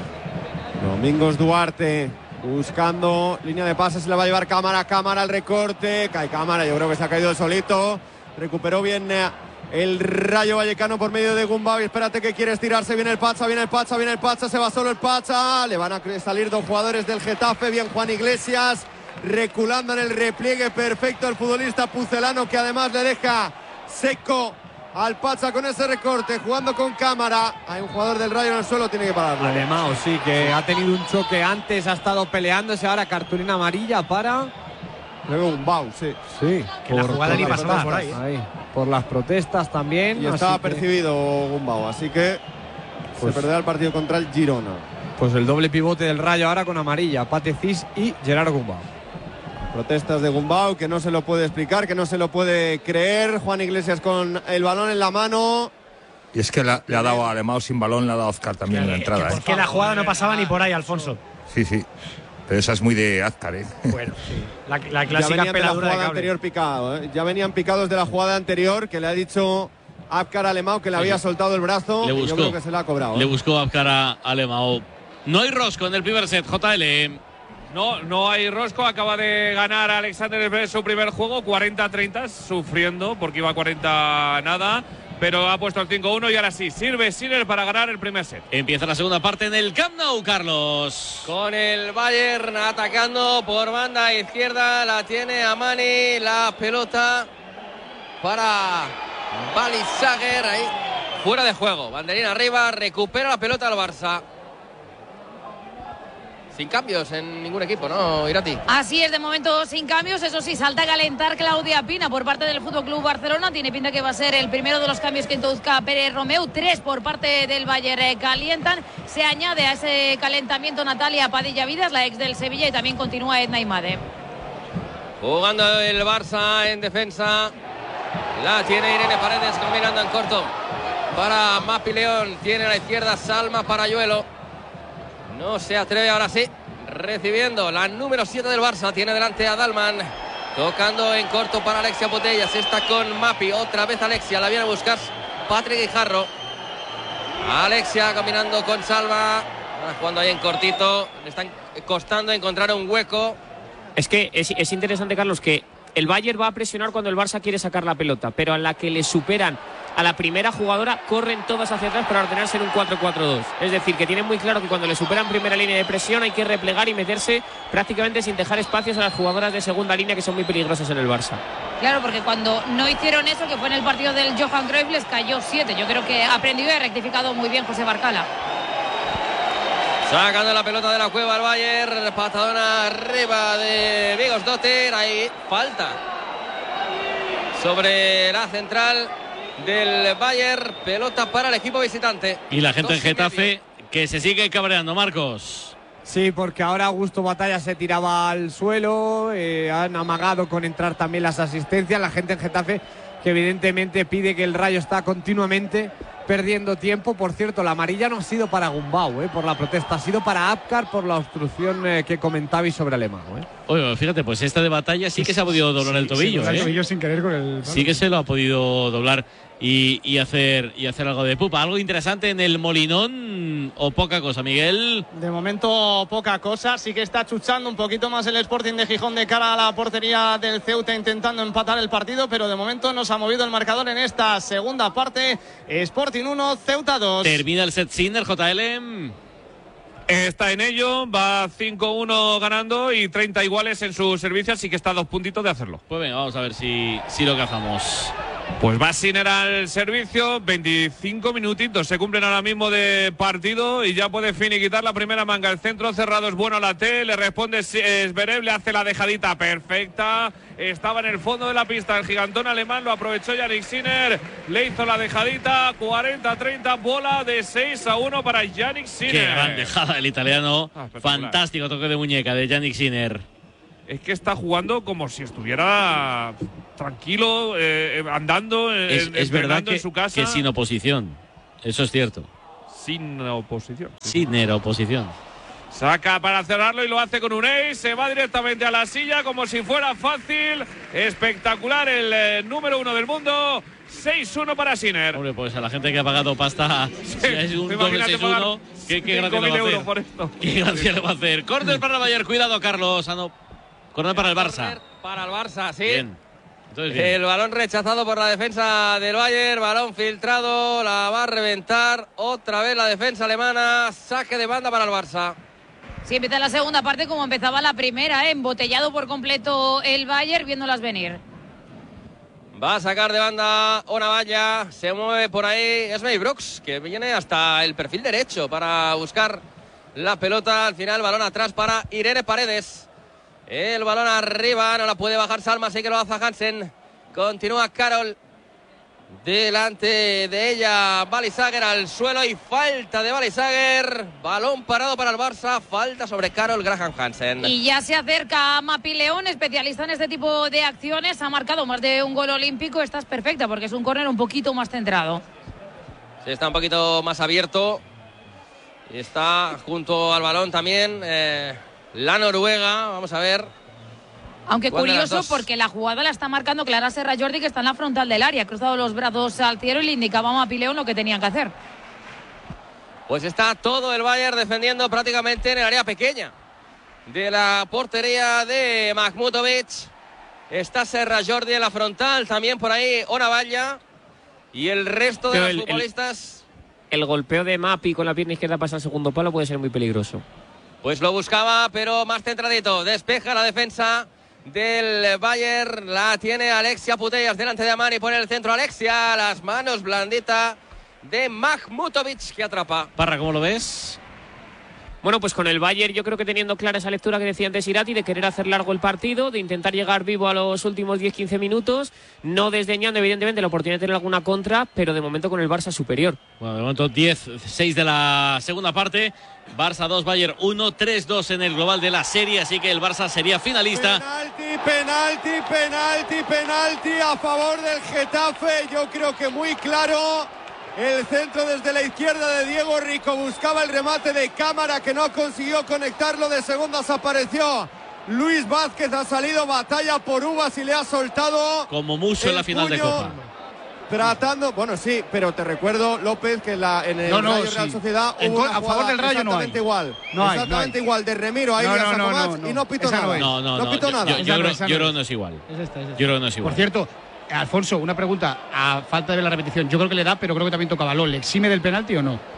Domingos Duarte buscando línea de pases, se la va a llevar Cámara, Cámara al recorte, cae Cámara, yo creo que se ha caído el solito, recuperó bien eh, el Rayo Vallecano por medio de Gumbau, y espérate que quiere estirarse, viene el Pacha, viene el Pacha, viene el Pacha, se va solo el Pacha, le van a salir dos jugadores del Getafe, bien Juan Iglesias, reculando en el repliegue perfecto el futbolista pucelano, que además le deja seco al Pacha con ese recorte, jugando con Cámara. Hay un jugador del Rayo en el suelo, tiene que pararlo. Alemão, sí, que ha tenido un choque antes, ha estado peleándose, ahora cartulina amarilla para... Creo que Gumbau, sí. Sí, que la jugada ni las pasaba por protestas, ahí. ahí. Por las protestas también. Y así estaba que, percibido Gumbau, así que Pues- se perderá el partido contra el Girona. Pues el doble pivote del Rayo ahora con amarilla, Patecís y Gerard Gumbau. Protestas de Gumbau, que no se lo puede explicar, que no se lo puede creer. Juan Iglesias con el balón en la mano. Y es que la- le ha dado a Alemão sin balón, le ha dado a Azcar también en la entrada. ¿eh? Que la jugada no pasaba ni por ahí, Alfonso. Sí, sí. Pero esa es muy de Azcar, ¿eh? Bueno, sí. La, la Ya clásica venían de la peladura de jugada cable. anterior picado, ¿eh? Ya venían picados de la jugada anterior, que le ha dicho Azcar a Alemão que le había soltado el brazo. Le y yo buscó. creo que se la ha cobrado. Le ¿eh? buscó a buscar a Alemão. No hay rosco en el primer set, J L. No, no hay rosco. Acaba de ganar Alexander Zverev su primer juego, cuarenta a treinta, sufriendo porque iba a cuarenta nada. Pero ha puesto el cinco uno y ahora sí, sirve Sinner para ganar el primer set. Empieza la segunda parte en el Camp Nou, Carlos. Con el Bayern atacando por banda izquierda, la tiene Amani, la pelota para Balisager, ahí fuera de juego, banderín arriba, recupera la pelota al Barça. Sin cambios en ningún equipo, ¿no, Irati? Así es, de momento sin cambios. Eso sí, salta a calentar Claudia Pina por parte del F C Barcelona. Tiene pinta que va a ser el primero de los cambios que introduzca Pérez Romeu. Tres por parte del Bayern eh, calientan. Se añade a ese calentamiento Natalia Padilla Vidas, la ex del Sevilla, y también continúa Edna Imade. Jugando el Barça en defensa. La tiene Irene Paredes combinando en corto para Mapi León. Tiene a la izquierda Salma Parayuelo. No se atreve, ahora sí. Recibiendo la número siete del Barça. Tiene delante a Dalman. Tocando en corto para Alexia Botellas. Está con Mapi. Otra vez Alexia. La viene a buscar Patrick Guijarro. Alexia combinando con Salva. Jugando ahí en cortito. Le están costando encontrar un hueco. Es que es, es interesante, Carlos, que el Bayern va a presionar cuando el Barça quiere sacar la pelota, pero a la que le superan a la primera jugadora, corren todas hacia atrás para ordenarse en un cuatro cuatro dos. Es decir, que tienen muy claro que cuando le superan primera línea de presión hay que replegar y meterse prácticamente sin dejar espacios a las jugadoras de segunda línea, que son muy peligrosas en el Barça. Claro, porque cuando no hicieron eso, que fue en el partido del Johan Cruyff, les cayó siete. Yo creo que ha aprendido y ha rectificado muy bien José Barcala. Sacando la pelota de la cueva al Bayern. Patadona arriba de Vigos Dotter. Ahí falta sobre la central del Bayern. Pelota para el equipo visitante. Y la gente Dos en y medio. Getafe que se sigue cabreando, Marcos. Sí, porque ahora Augusto Batalla se tiraba al suelo, eh, han amagado con entrar también las asistencias, la gente en Getafe que evidentemente pide que el Rayo está continuamente perdiendo tiempo. Por cierto, la amarilla no ha sido para Gumbau, eh, por la protesta, ha sido para Apcar por la obstrucción eh, que comentabais sobre Alemão. Eh. Oye, fíjate, pues esta de Batalla sí que se ha podido doblar el tobillo. Sí, ¿eh? el tobillo sin querer con el... Sí que se lo ha podido doblar y, y, hacer, y hacer algo de pupa. ¿Algo interesante en el Molinón o poca cosa, Miguel? De momento poca cosa, sí que está chuchando un poquito más el Sporting de Gijón de cara a la portería del Ceuta intentando empatar el partido, pero de momento nos ha movido el marcador en esta segunda parte. Sporting uno, Ceuta dos. Termina el set Sinner, J L. Está en ello, va cinco uno ganando y treinta iguales en su servicio, así que está a dos puntitos de hacerlo. Pues venga, vamos a ver si, si lo cazamos. Pues va Sinner al servicio, veinticinco minutitos se cumplen ahora mismo de partido y ya puede finiquitar la primera manga. El centro cerrado es bueno a la T, le responde Zverev, le hace la dejadita perfecta. Estaba en el fondo de la pista el gigantón alemán, lo aprovechó Jannik Sinner, le hizo la dejadita, cuarenta a treinta, bola de seis a uno para Jannik Sinner. Qué gran dejada el italiano, ah, fantástico toque de muñeca de Jannik Sinner. Es que está jugando como si estuviera tranquilo, eh, andando, es, en, es verdad que, en su casa. Que sin oposición, eso es cierto. Sin oposición. Sin oposición. Saca para cerrarlo y lo hace con un ace, se va directamente a la silla como si fuera fácil. Espectacular el eh, número uno del mundo. seis uno para Sinner. Hombre, pues a la gente que ha pagado pasta, sí, si es un doble seis uno, ¿qué, qué gracia le va a hacer? Por esto. ¿Qué gracia le va a hacer? Córner para el Bayern, cuidado Carlos. Ah, no. Córner para el Barça. Para el Barça, sí. Bien. Entonces, bien. El balón rechazado por la defensa del Bayern, balón filtrado, la va a reventar otra vez la defensa alemana, saque de banda para el Barça. Sí, empieza la segunda parte como empezaba la primera, ¿eh? Embotellado por completo el Bayern, viéndolas venir. Va a sacar de banda Onavalla, se mueve por ahí Esmey Brooks, que viene hasta el perfil derecho para buscar la pelota. Al final, balón atrás para Irene Paredes. El balón arriba, no la puede bajar Salma, así que lo hace Hansen. Continúa Carol. Delante de ella, Balisager al suelo y falta de Balisager. Balón parado para el Barça, falta sobre Carol Graham Hansen. Y ya se acerca a Mapi León, especialista en este tipo de acciones. Ha marcado más de un gol olímpico. Esta es perfecta porque es un córner un poquito más centrado. Sí, está un poquito más abierto. Y está junto al balón también eh, la Noruega. Vamos a ver. Aunque curioso porque la jugada la está marcando Clara Serra Jordi, que está en la frontal del área. Ha cruzado los brazos al cielo y le indicaba a Mapi León lo que tenían que hacer. Pues está todo el Bayern defendiendo prácticamente en el área pequeña de la portería de Mahmutovic. Está Serra Jordi en la frontal, también por ahí Onavalla. Y el resto de Pero los el, futbolistas... El, el golpeo de Mapi con la pierna izquierda pasa al segundo palo, puede ser muy peligroso. Pues lo buscaba, pero más centradito. Despeja la defensa del Bayern, la tiene Alexia Putellas delante de Amani, pone el centro Alexia, las manos blandita de Mahmutovic que atrapa. Parra, ¿cómo lo ves? Bueno, pues con el Bayern yo creo que teniendo clara esa lectura que decía antes Irati, de querer hacer largo el partido, de intentar llegar vivo a los últimos diez quince minutos, no desdeñando evidentemente la oportunidad de tener alguna contra, pero de momento con el Barça superior. Bueno, de momento diez seis de la segunda parte, Barça dos, Bayern uno, tres dos en el global de la serie, así que el Barça sería finalista. Penalti, penalti, penalti, penalti a favor del Getafe, yo creo que muy claro. El centro desde la izquierda de Diego Rico, buscaba el remate de Cámara que no consiguió conectarlo, de segundas apareció Luis Vázquez, ha salido batalla por uvas y le ha soltado como mucho en la final de Copa. Tratando, bueno sí, pero te recuerdo, López, que en, la, en el no, no, Rayo sí. Real Sociedad en hubo a una favor del Rayo exactamente no hay. igual, No hay, exactamente no hay. igual de Remiro a no, Ilias no, no, Sacomats no, no, y no pitó esa nada. no es. No, no, no no, pitó yo, nada. Yo, yo, no, creo, esa yo no creo es. no es igual. Es esta, es esta. Yo creo que no es igual. Por cierto, Alfonso, una pregunta, a falta de ver la repetición, yo creo que le da, pero creo que también toca balón. ¿Le exime del penalti o no?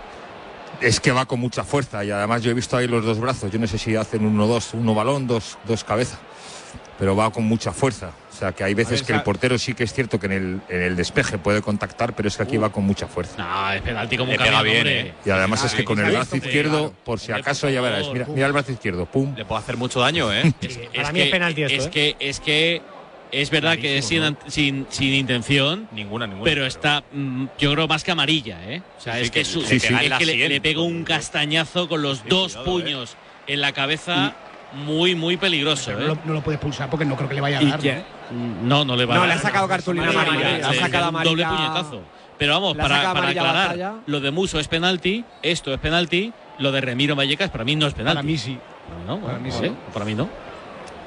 Es que va con mucha fuerza y además yo he visto ahí los dos brazos. Yo no sé si hacen uno dos, uno balón, dos, dos cabeza, pero va con mucha fuerza. O sea que hay veces ver, que el portero sí que es cierto que en el, en el despeje puede contactar, pero es que aquí uh. va con mucha fuerza. No, es penalti como un camión, bien, eh. Y además ah, es que con el brazo izquierdo, claro. por si acaso ya verás, mira, mira el brazo izquierdo, pum. Le puede hacer mucho daño, ¿eh? es, Para es mí que, es penalti esto, es ¿eh? que es que es verdad que es sin, sin, sin intención, ninguna, ninguna, pero está, mm, yo creo, más que amarilla, ¿eh? O sea, sí, es que, que, su, sí, sí. es que le, le pegó un castañazo con los sí, dos cuidado, puños eh. en la cabeza, y, muy, muy peligroso. No, ¿eh? lo, no lo puedes pulsar porque no creo que le vaya a dar. ¿no? no, no le va no, a dar. No, le ha sacado cartulina amarilla. amarilla. Le ha sacado amarilla. Doble puñetazo. Pero vamos, para, para aclarar, batalla. Lo de Muso es penalti, esto es penalti, lo de Remiro Vallecas para mí no es penalti. Para mí sí. No, no, para, mí sí. sí. para mí no.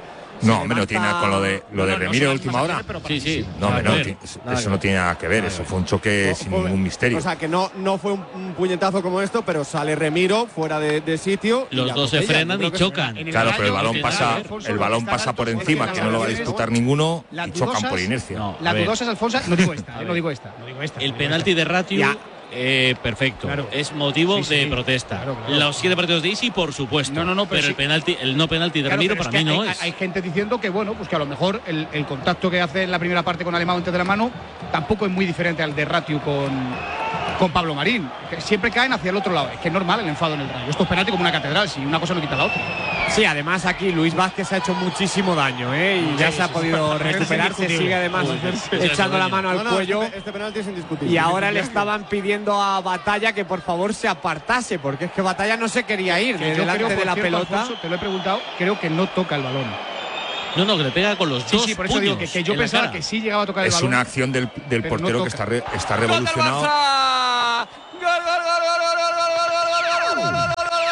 No, hombre, no tiene nada con lo de lo de no, Remiro no, no, última hora. Sí, sí. No, hombre, no, eso, eso no tiene nada que ver. Eso fue un choque no, sin fue, ningún misterio. O sea, que no, no fue un, un puñetazo como esto, pero sale Remiro fuera de, de sitio. Los dos se frenan y chocan. Claro, pero el balón pasa, el balón pasa por encima, que no lo va a disputar ninguno, y chocan por inercia. La dudosa es Alfonso. No digo esta, no digo esta. El penalti de Ratiu. Eh, perfecto, claro. Es motivo sí, sí, de protesta. Claro, claro. Los siete partidos de Isi, por supuesto. No, no, no, pero, pero sí. el penalti, el no penalti de claro, Ramiro para mí no hay, es. Hay gente diciendo que bueno, pues que a lo mejor el, el contacto que hace en la primera parte con Alemão antes de la mano tampoco es muy diferente al de Ratiu con, con Pablo Marín. Que siempre caen hacia el otro lado. Es que es normal el enfado en el Rayo. Esto es penalti como una catedral, si una cosa no quita la otra. Sí, además aquí Luis Vázquez ha hecho muchísimo daño, ¿eh? Y ya sí, se ha podido recuperar, se sigue además Uy, echando la mano al no, no, cuello. Este, este penalti es indiscutible. Y ahora le estaban pidiendo a Batalla que por favor se apartase, porque es que Batalla no se quería ir de delante creo, de la cierto, pelota. Alfonso, te lo he preguntado, creo que no toca el balón. No, no, que le pega con los sí, dos Sí, por eso digo que, que yo pensaba que sí llegaba a tocar es el balón. Es una acción del, del portero no que está, re, está revolucionado. ¡Gol, gol, gol, gol, gol, gol, gol, gol, gol, gol, gol, gol!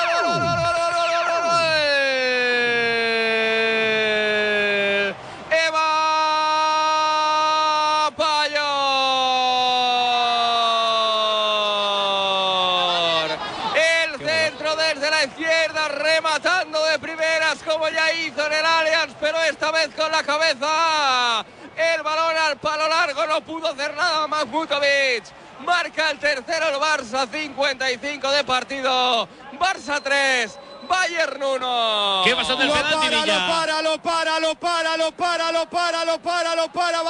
Como ya hizo en el Allianz, pero esta vez con la cabeza. El balón al palo largo, no pudo hacer nada más Vukovic. Marca el tercero el Barça, cincuenta y cinco de partido. Barça tres, Bayern uno. ¿Qué pasó del penalti, Villa? Lo para, lo para, lo para, lo para, lo para, lo para, lo para,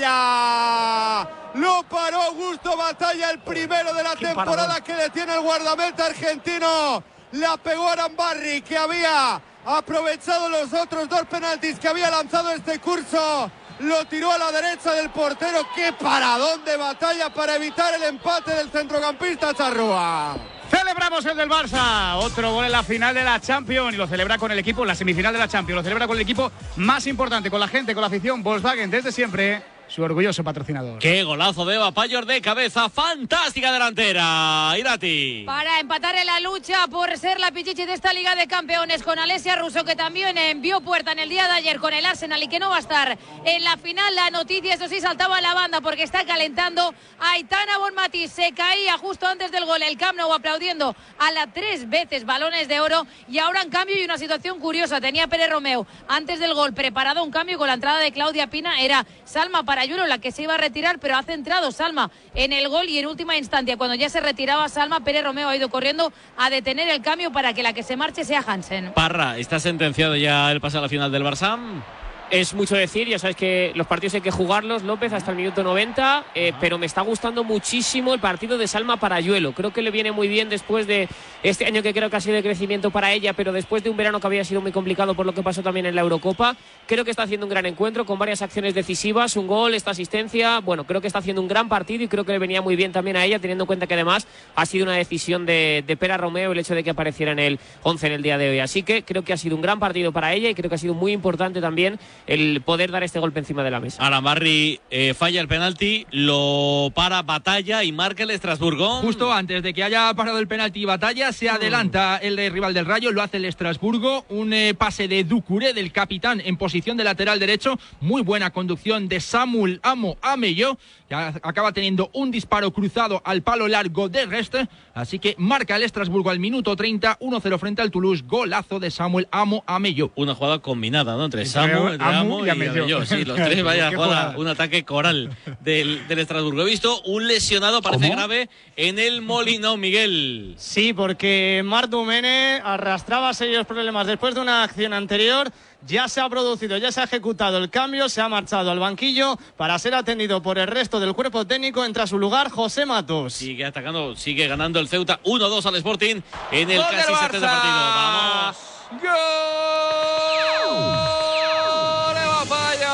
Batalla. Lo paró Augusto Batalla, el primero de la temporada paradón. Que le tiene el guardameta argentino. La pegó Arambarri, que había aprovechado los otros dos penaltis que había lanzado este curso. Lo tiró a la derecha del portero. ¡Qué paradón de Batalla para evitar el empate del centrocampista Charrúa! Celebramos el del Barça, otro gol en la final de la Champions y lo celebra con el equipo, en la semifinal de la Champions, lo celebra con el equipo más importante, con la gente, con la afición. Volkswagen desde siempre, su orgulloso patrocinador. ¡Qué golazo de Eva Payor de cabeza! ¡Fantástica delantera! Irati. Para empatar en la lucha por ser la pichichi de esta Liga de Campeones con Alessia Russo, que también envió puerta en el día de ayer con el Arsenal y que no va a estar en la final. La noticia, eso sí, saltaba a la banda porque está calentando. Aitana Bonmatí se caía justo antes del gol. El Camp Nou aplaudiendo a la tres veces balones de oro. Y ahora, en cambio, hay una situación curiosa. Tenía Pérez Romeu antes del gol preparado un cambio con la entrada de Claudia Pina. Era Salma para Ayuelo la que se iba a retirar, pero ha centrado Salma en el gol y en última instancia, cuando ya se retiraba Salma, Pérez Romeu ha ido corriendo a detener el cambio para que la que se marche sea Hansen. Parra, ¿está sentenciado ya el pase a la final del Barça? Es mucho decir, ya sabes que los partidos hay que jugarlos, López, hasta el minuto noventa, eh, pero me está gustando muchísimo el partido de Salma Parayuelo. Creo que le viene muy bien después de este año que creo que ha sido de crecimiento para ella, pero después de un verano que había sido muy complicado por lo que pasó también en la Eurocopa. Creo que está haciendo un gran encuentro con varias acciones decisivas, un gol, esta asistencia. Bueno, creo que está haciendo un gran partido y creo que le venía muy bien también a ella, teniendo en cuenta que además ha sido una decisión de, de Pera Romeu el hecho de que apareciera en el once en el día de hoy. Así que creo que ha sido un gran partido para ella y creo que ha sido muy importante también el poder dar este golpe encima de la mesa. Arambarri eh, falla el penalti, lo para Batalla y marca el Estrasburgo. Justo antes de que haya parado el penalti Batalla, se adelanta el rival del Rayo, lo hace el Estrasburgo, un eh, pase de Doucouré, del capitán, en posición de lateral derecho, muy buena conducción de Samuel Amo Amello, que acaba teniendo un disparo cruzado al palo largo de Reste, así que marca el Estrasburgo al minuto treinta, uno cero frente al Toulouse, golazo de Samuel Amo Amello. Una jugada combinada, ¿no? Entre Samu, entre Amo y Amello. Sí, los tres, vaya jugada, un ataque coral del, del Estrasburgo. He visto un lesionado, parece ¿Cómo? grave, en el Molinón, Miguel. Sí, porque Marc Domene arrastraba serios problemas después de una acción anterior. Ya se ha producido, ya se ha ejecutado el cambio, se ha marchado al banquillo para ser atendido por el resto del cuerpo técnico. Entra a su lugar José Matos. Sigue atacando, sigue ganando el Ceuta uno dos al Sporting en el casi setenta partido. Vamos. ¡Gol! ¡Eva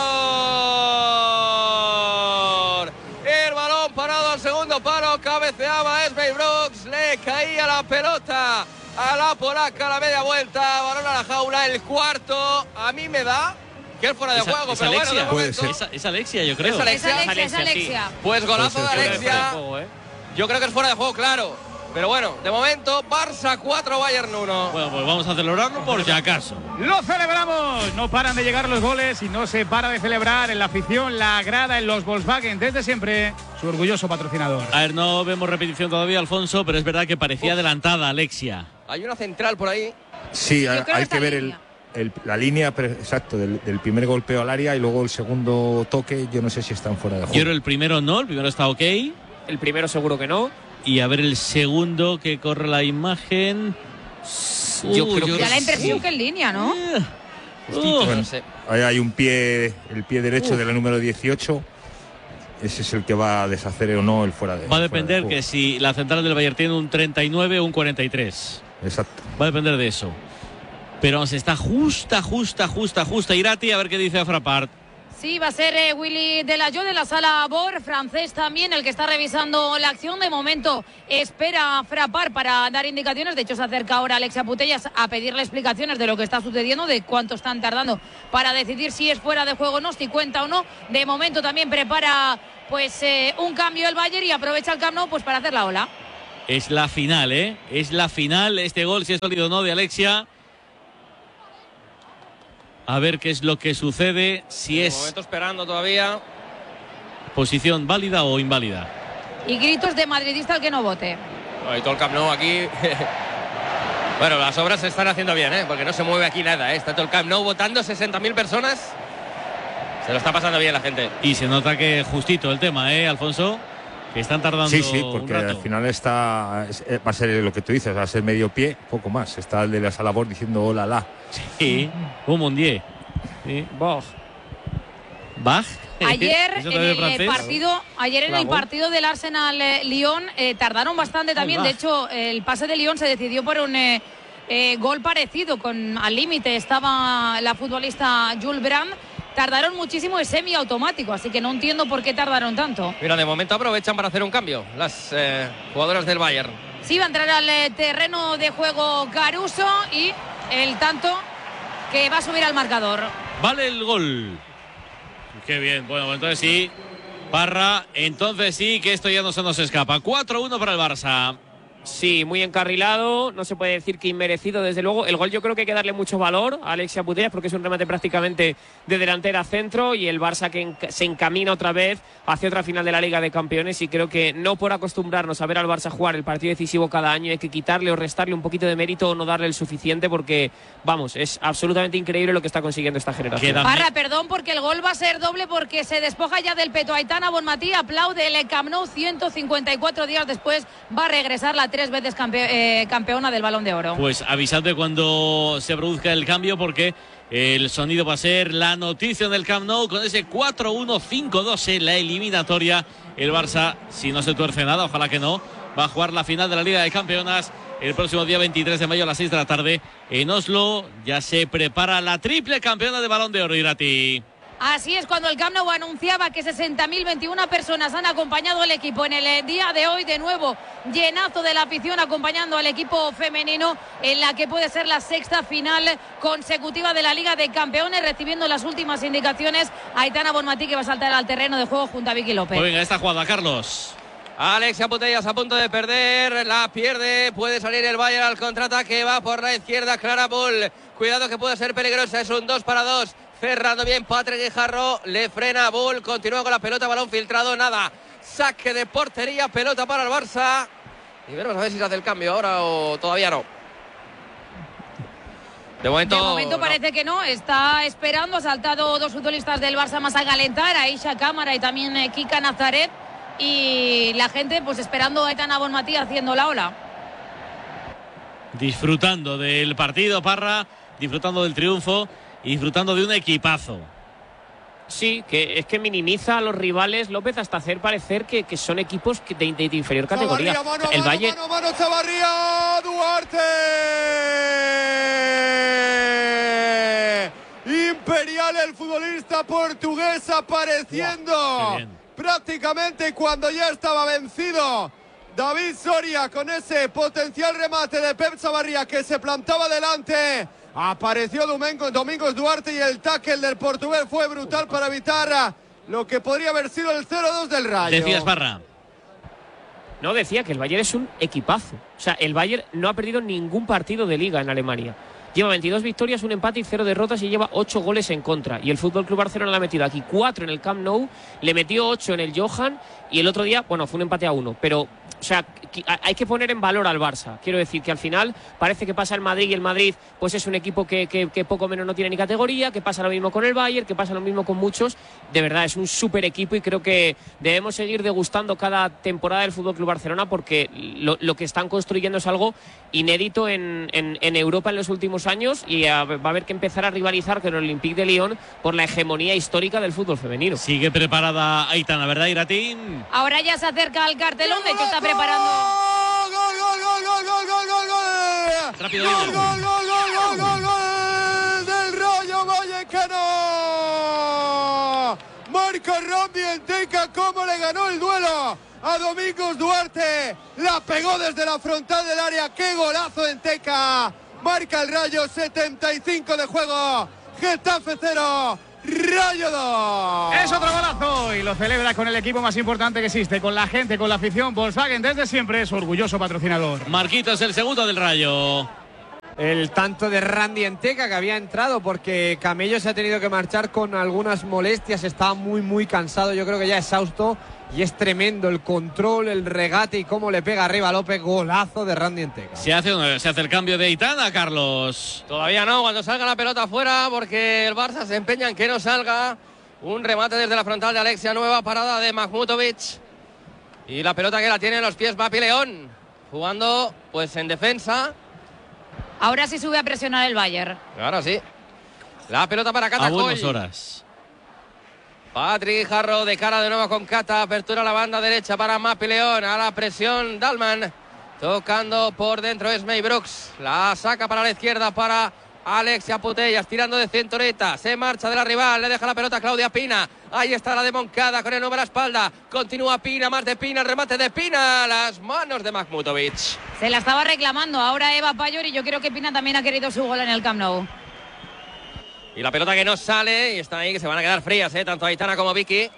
Payor! El balón parado al segundo palo, cabeceaba Esmey Brooks, le caía la pelota a la polaca a la media vuelta, balón a la jaula, el cuarto. A mí me da que es fuera de esa, juego, es pero Alexia, bueno, de momento, es, es Alexia, yo creo. Es Alexia, es Alexia, es Alexia. Sí. Pues golazo de Alexia. Juego, ¿eh? Yo creo que es fuera de juego, claro. Pero bueno, de momento, Barça cuatro, Bayern uno. Bueno, pues vamos a celebrarlo por si acaso. ¡Lo celebramos! No paran de llegar los goles y no se para de celebrar en la afición, la grada, en los Volkswagen. Desde siempre, su orgulloso patrocinador. A ver, no vemos repetición todavía, Alfonso, pero es verdad que parecía adelantada Alexia. Hay una central por ahí. Sí, hay, hay que ver el, el, la línea exacto del, del primer golpeo al área y luego el segundo toque. Yo no sé si están fuera de juego. Yo creo el primero no, el primero está ok. El primero seguro que no. Y a ver el segundo que corre la imagen. Uh, yo creo que da la impresión uh, que en línea, ¿no? Uh, bueno, ahí hay un pie, el pie derecho uh. de la número dieciocho. Ese es el que va a deshacer o no el fuera de Va a depender de que si la central del Bayern tiene un treinta y nueve o un cuarenta y tres. Exacto. Va a depender de eso. Pero vamos, está justa, justa, justa, justa. Irati, a ver qué dice Frappart. Sí, va a ser eh, Willy Delayo de la sala Bor, francés también, el que está revisando la acción. De momento espera Frappart para dar indicaciones. De hecho, se acerca ahora Alexia Putellas a pedirle explicaciones de lo que está sucediendo, de cuánto están tardando para decidir si es fuera de juego o no, si cuenta o no. De momento también prepara pues eh, un cambio el Bayern y aprovecha el Camp Nou pues, para hacer la ola. Es la final, ¿eh? Es la final. Este gol, si es válido o no, de Alexia. A ver qué es lo que sucede, si es... De momento esperando todavía. Posición válida o inválida. Y gritos de madridista al que no vote. Hay todo el Camp Nou aquí. Bueno, las obras se están haciendo bien, ¿eh? Porque no se mueve aquí nada, ¿eh? Está todo el Camp Nou votando, sesenta mil personas. Se lo está pasando bien la gente. Y se nota que justito el tema, ¿eh, Alfonso? Que están tardando. Sí, sí, porque al final está va a ser lo que tú dices, va a ser medio pie, poco más. Está el de la sala Bor diciendo hola, la. Sí, un mundier. Sí. Bach. Bach. Ayer en el partido, ayer en el partido del Arsenal eh, Lyon eh, tardaron bastante también. De hecho, el pase de Lyon se decidió por un eh, eh, gol parecido, con al límite estaba la futbolista Jules Brand. Tardaron muchísimo, es semiautomático, así que no entiendo por qué tardaron tanto. Mira, de momento aprovechan para hacer un cambio las eh, jugadoras del Bayern. Sí, va a entrar al eh, terreno de juego Caruso y el tanto que va a subir al marcador. Vale el gol. Qué bien, bueno, entonces sí, Parra, entonces sí que esto ya no se nos escapa. cuatro uno para el Barça. Sí, muy encarrilado, no se puede decir que inmerecido, desde luego. El gol yo creo que hay que darle mucho valor a Alexia Putellas porque es un remate prácticamente de delantera a centro y el Barça que se encamina otra vez hacia otra final de la Liga de Campeones y creo que no por acostumbrarnos a ver al Barça jugar el partido decisivo cada año hay que quitarle o restarle un poquito de mérito o no darle el suficiente porque, vamos, es absolutamente increíble lo que está consiguiendo esta generación. Parra, perdón, porque el gol va a ser doble porque se despoja ya del peto. Aitana Bonmatí aplaude el Camp Nou ciento cincuenta y cuatro días después, va a regresar la tres veces campe eh, campeona del Balón de Oro. Pues avisad de cuando se produzca el cambio porque el sonido va a ser la noticia en el Camp Nou con ese cuatro uno cinco dos en la eliminatoria. El Barça, si no se tuerce nada, ojalá que no, va a jugar la final de la Liga de Campeonas el próximo día veintitrés de mayo a las seis de la tarde en Oslo. Ya se prepara la triple campeona de Balón de Oro, Irati. Así es, cuando el Camp Nou anunciaba que sesenta mil veintiuna personas han acompañado al equipo en el día de hoy, de nuevo llenazo de la afición acompañando al equipo femenino en la que puede ser la sexta final consecutiva de la Liga de Campeones, recibiendo las últimas indicaciones Aitana Bonmatí, que va a saltar al terreno de juego junto a Vicky López. Pues venga, esta jugada, Carlos. Alexia Putellas a punto de perder, la pierde, puede salir el Bayern al contraataque, va por la izquierda Clara Bull, cuidado que puede ser peligrosa, es un dos para dos. Cerrando bien Patrick Guijarro, le frena Bull, continúa con la pelota, balón filtrado, nada. Saque de portería, pelota para el Barça. Y veremos a ver si se hace el cambio ahora o todavía no. De momento, de momento no. Parece que no, está esperando, ha saltado dos futbolistas del Barça más a calentar, Aisha Cámara y también eh, Kika Nazaret. Y la gente pues esperando a Aitana Bonmatí haciendo la ola. Disfrutando del partido, Parra, disfrutando del triunfo. Y disfrutando de un equipazo. Sí, que es que minimiza a los rivales López hasta hacer parecer que, que son equipos de, de, de inferior categoría. Chavarría, mano, el mano, Bayern... mano, mano, Chavarría, Duarte. Imperial, el futbolista portugués apareciendo. Wow, prácticamente cuando ya estaba vencido David Soria con ese potencial remate de Pep Chavarría que se plantaba delante. Apareció Domingo, Domingos Duarte y el tackle del portugués fue brutal para evitar lo que podría haber sido el cero dos del Rayo. Decías, Parra. No, decía que el Bayern es un equipazo. O sea, el Bayern no ha perdido ningún partido de liga en Alemania. Lleva veintidós victorias, un empate y cero derrotas y lleva ocho goles en contra. Y el F C Barcelona le ha metido aquí cuatro en el Camp Nou, le metió ocho en el Johan y el otro día, bueno, fue un empate a uno. Pero, o sea, hay que poner en valor al Barça. Quiero decir que al final parece que pasa el Madrid y el Madrid pues es un equipo que, que, que poco menos no tiene ni categoría, que pasa lo mismo con el Bayern, que pasa lo mismo con muchos. De verdad, es un súper equipo y creo que debemos seguir degustando cada temporada del F C Barcelona porque lo, lo que están construyendo es algo inédito en, en, en Europa en los últimos años y a, va a haber que empezar a rivalizar con el Olympique de Lyon por la hegemonía histórica del fútbol femenino. Sigue preparada Aitana, ¿verdad, Iratín? Ahora ya se acerca al cartelón, de hecho está preparando. ¡Gol, gol, gol, gol, gol, gol, gol, gol! Rápido, ¡Gol, gol, gol, gol, gol, gol, gol del Rayo Vallecano! Marca Randy Enteca, cómo le ganó el duelo a Domingos Duarte. La pegó desde la frontal del área. ¡Qué golazo de Enteca! Marca el Rayo, setenta y cinco de juego. Getafe cero, Rayo dos. Es otro golazo y lo celebra con el equipo más importante que existe, con la gente, con la afición. Volkswagen desde siempre es orgulloso patrocinador. Marquitos, el segundo del Rayo. El tanto de Randy Enteca que había entrado porque Camello se ha tenido que marchar con algunas molestias, estaba muy muy cansado, yo creo que ya exhausto y es tremendo el control, el regate y cómo le pega arriba a López, golazo de Randy Enteca. Se hace, se hace el cambio de Aitana, Carlos. Todavía no, cuando salga la pelota afuera porque el Barça se empeña en que no salga. Un remate desde la frontal de Alexia, nueva parada de Mahmutovic y la pelota que la tiene en los pies Mapi León, jugando pues en defensa. Ahora sí sube a presionar el Bayern. Ahora sí. La pelota para Cata. A buenas horas. Patrick Jarro de cara de nuevo con Cata. Apertura a la banda derecha para Mapi León. A la presión Dalman. Tocando por dentro es May Brooks. La saca para la izquierda para Alexia Putellas. Tirando de centoreta. Se marcha de la rival. Le deja la pelota a Claudia Pina. Ahí está la de Moncada con el nuevo a la espalda. Continúa Pina, más de Pina, el remate de Pina. Las manos de Mahmutovic. Se la estaba reclamando ahora Eva Payor y yo creo que Pina también ha querido su gol en el Camp Nou. Y la pelota que no sale y están ahí que se van a quedar frías, ¿eh? Tanto Aitana como Vicky.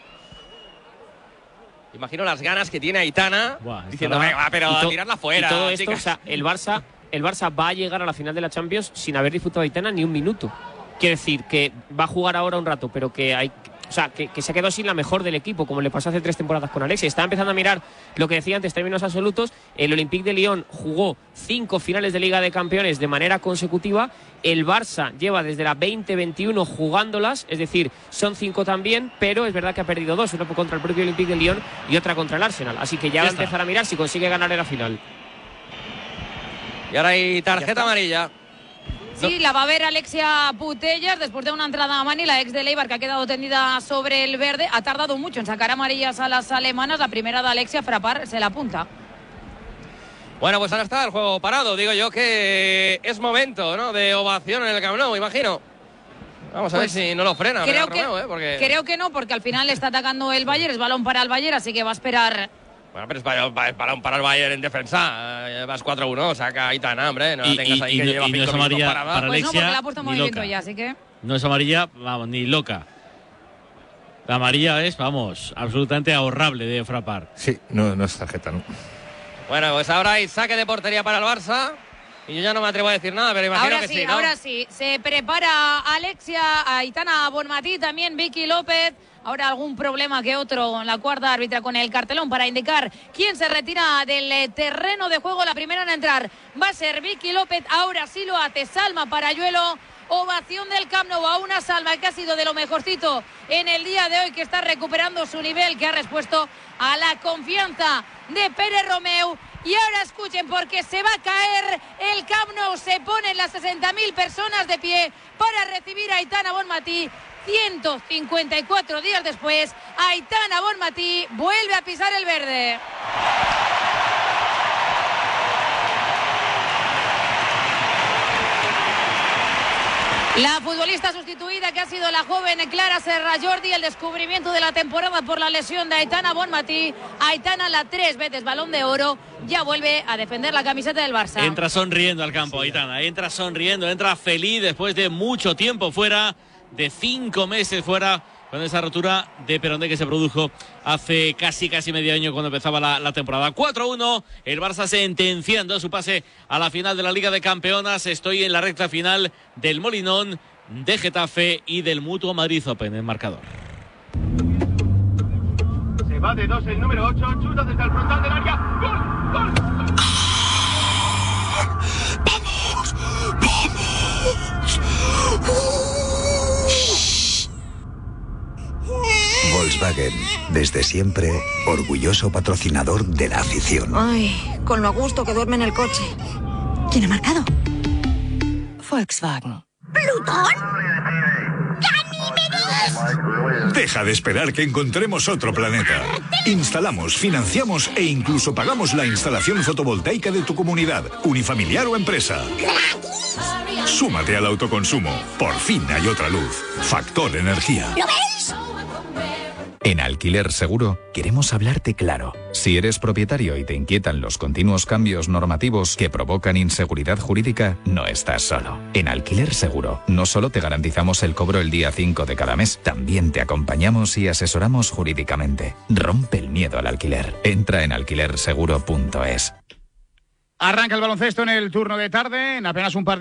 Imagino las ganas que tiene Aitana. Buah, diciendo, venga, pero a tirarla fuera. Y todo esto, chicas. o sea, el Barça, el Barça va a llegar a la final de la Champions sin haber disfrutado de Aitana ni un minuto. Quiere decir que va a jugar ahora un rato, pero que hay... O sea, que, que se ha quedado sin la mejor del equipo, como le pasó hace tres temporadas con Alexia. Estaba empezando a mirar lo que decía antes, términos absolutos. El Olympique de Lyon jugó cinco finales de Liga de Campeones de manera consecutiva. El Barça lleva desde la veinte veintiuno jugándolas, es decir, son cinco también, pero es verdad que ha perdido dos, una contra el propio Olympique de Lyon y otra contra el Arsenal. Así que ya, ya va a empezar a mirar si consigue ganar en la final. Y ahora hay tarjeta amarilla. Sí, la va a ver Alexia Putellas después de una entrada a Mani, la ex de Leibar que ha quedado tendida sobre el verde. Ha tardado mucho en sacar amarillas a las alemanas. La primera de Alexia Frappart se la apunta. Bueno, pues ahora está el juego parado. Digo yo que es momento, ¿no?, de ovación en el Camp Nou, imagino. Vamos a Pues ver si no lo frena. Creo que, Romeo, ¿eh? Porque... creo que no, porque al final está atacando el Bayern. Es balón para el Bayern, así que va a esperar. Bueno, pero es para, para, para, para el Bayern en defensa. Eh, vas cuatro uno, saca Aitana, hombre. No y, la tengas y, ahí y, que no, lleva y no cinco es amarilla minutos parada. para Pues Alexia, no, porque la ha puesto en movimiento loca. ya, así que. No es amarilla, vamos, ni loca. La amarilla es, vamos, absolutamente ahorrable de Frappart. Sí, no, no es tarjeta, ¿no? Bueno, pues ahora hay saque de portería para el Barça. Y yo ya no me atrevo a decir nada, pero imagino ahora que sí, sí, ¿no? Ahora sí, se prepara Alexia, Aitana Bonmatí, también Vicky López. Ahora algún problema que otro en la cuarta árbitra con el cartelón para indicar quién se retira del terreno de juego. La primera en entrar va a ser Vicky López. Ahora sí lo hace Salma Parayuelo. Ovación del Camp Nou a una Salma que ha sido de lo mejorcito en el día de hoy, que está recuperando su nivel, que ha respuesto a la confianza de Pere Romeu. Y ahora escuchen, porque se va a caer el Camp Nou. Se ponen las sesenta mil personas de pie para recibir a Aitana Bonmatí. ciento cincuenta y cuatro días después, Aitana Bonmatí vuelve a pisar el verde. La futbolista sustituida, que ha sido la joven Clara Serra Jordi, el descubrimiento de la temporada por la lesión de Aitana Bonmatí. Aitana, la tres veces Balón de Oro, ya vuelve a defender la camiseta del Barça. Entra sonriendo al campo, sí, Aitana, entra sonriendo, entra feliz después de mucho tiempo fuera, de cinco meses fuera con esa rotura de Perondé que se produjo hace casi casi medio año cuando empezaba la, la temporada. cuatro uno, el Barça sentenciando su pase a la final de la Liga de Campeonas. Estoy en la recta final del Molinón, de Getafe y del Mutua Madrid Open, el marcador. Se va de dos el número ocho, chuta desde el frontal del área. ¡Gol! ¡Gol! ¡Vamos! ¡Vamos! Volkswagen, desde siempre, orgulloso patrocinador de la afición. Ay, con lo a gusto que duerme en el coche. ¿Quién ha marcado? Volkswagen. ¿Plutón? ¡Ganímedes! Deja de esperar que encontremos otro planeta. Instalamos, financiamos e incluso pagamos la instalación fotovoltaica de tu comunidad, unifamiliar o empresa. ¡Gratis! Súmate al autoconsumo. Por fin hay otra luz. Factor Energía. ¿Lo veis? En Alquiler Seguro queremos hablarte claro. Si eres propietario y te inquietan los continuos cambios normativos que provocan inseguridad jurídica, no estás solo. En Alquiler Seguro no solo te garantizamos el cobro el día cinco de cada mes, también te acompañamos y asesoramos jurídicamente. Rompe el miedo al alquiler. Entra en alquiler seguro punto es. Arranca el baloncesto en el turno de tarde, en apenas un par de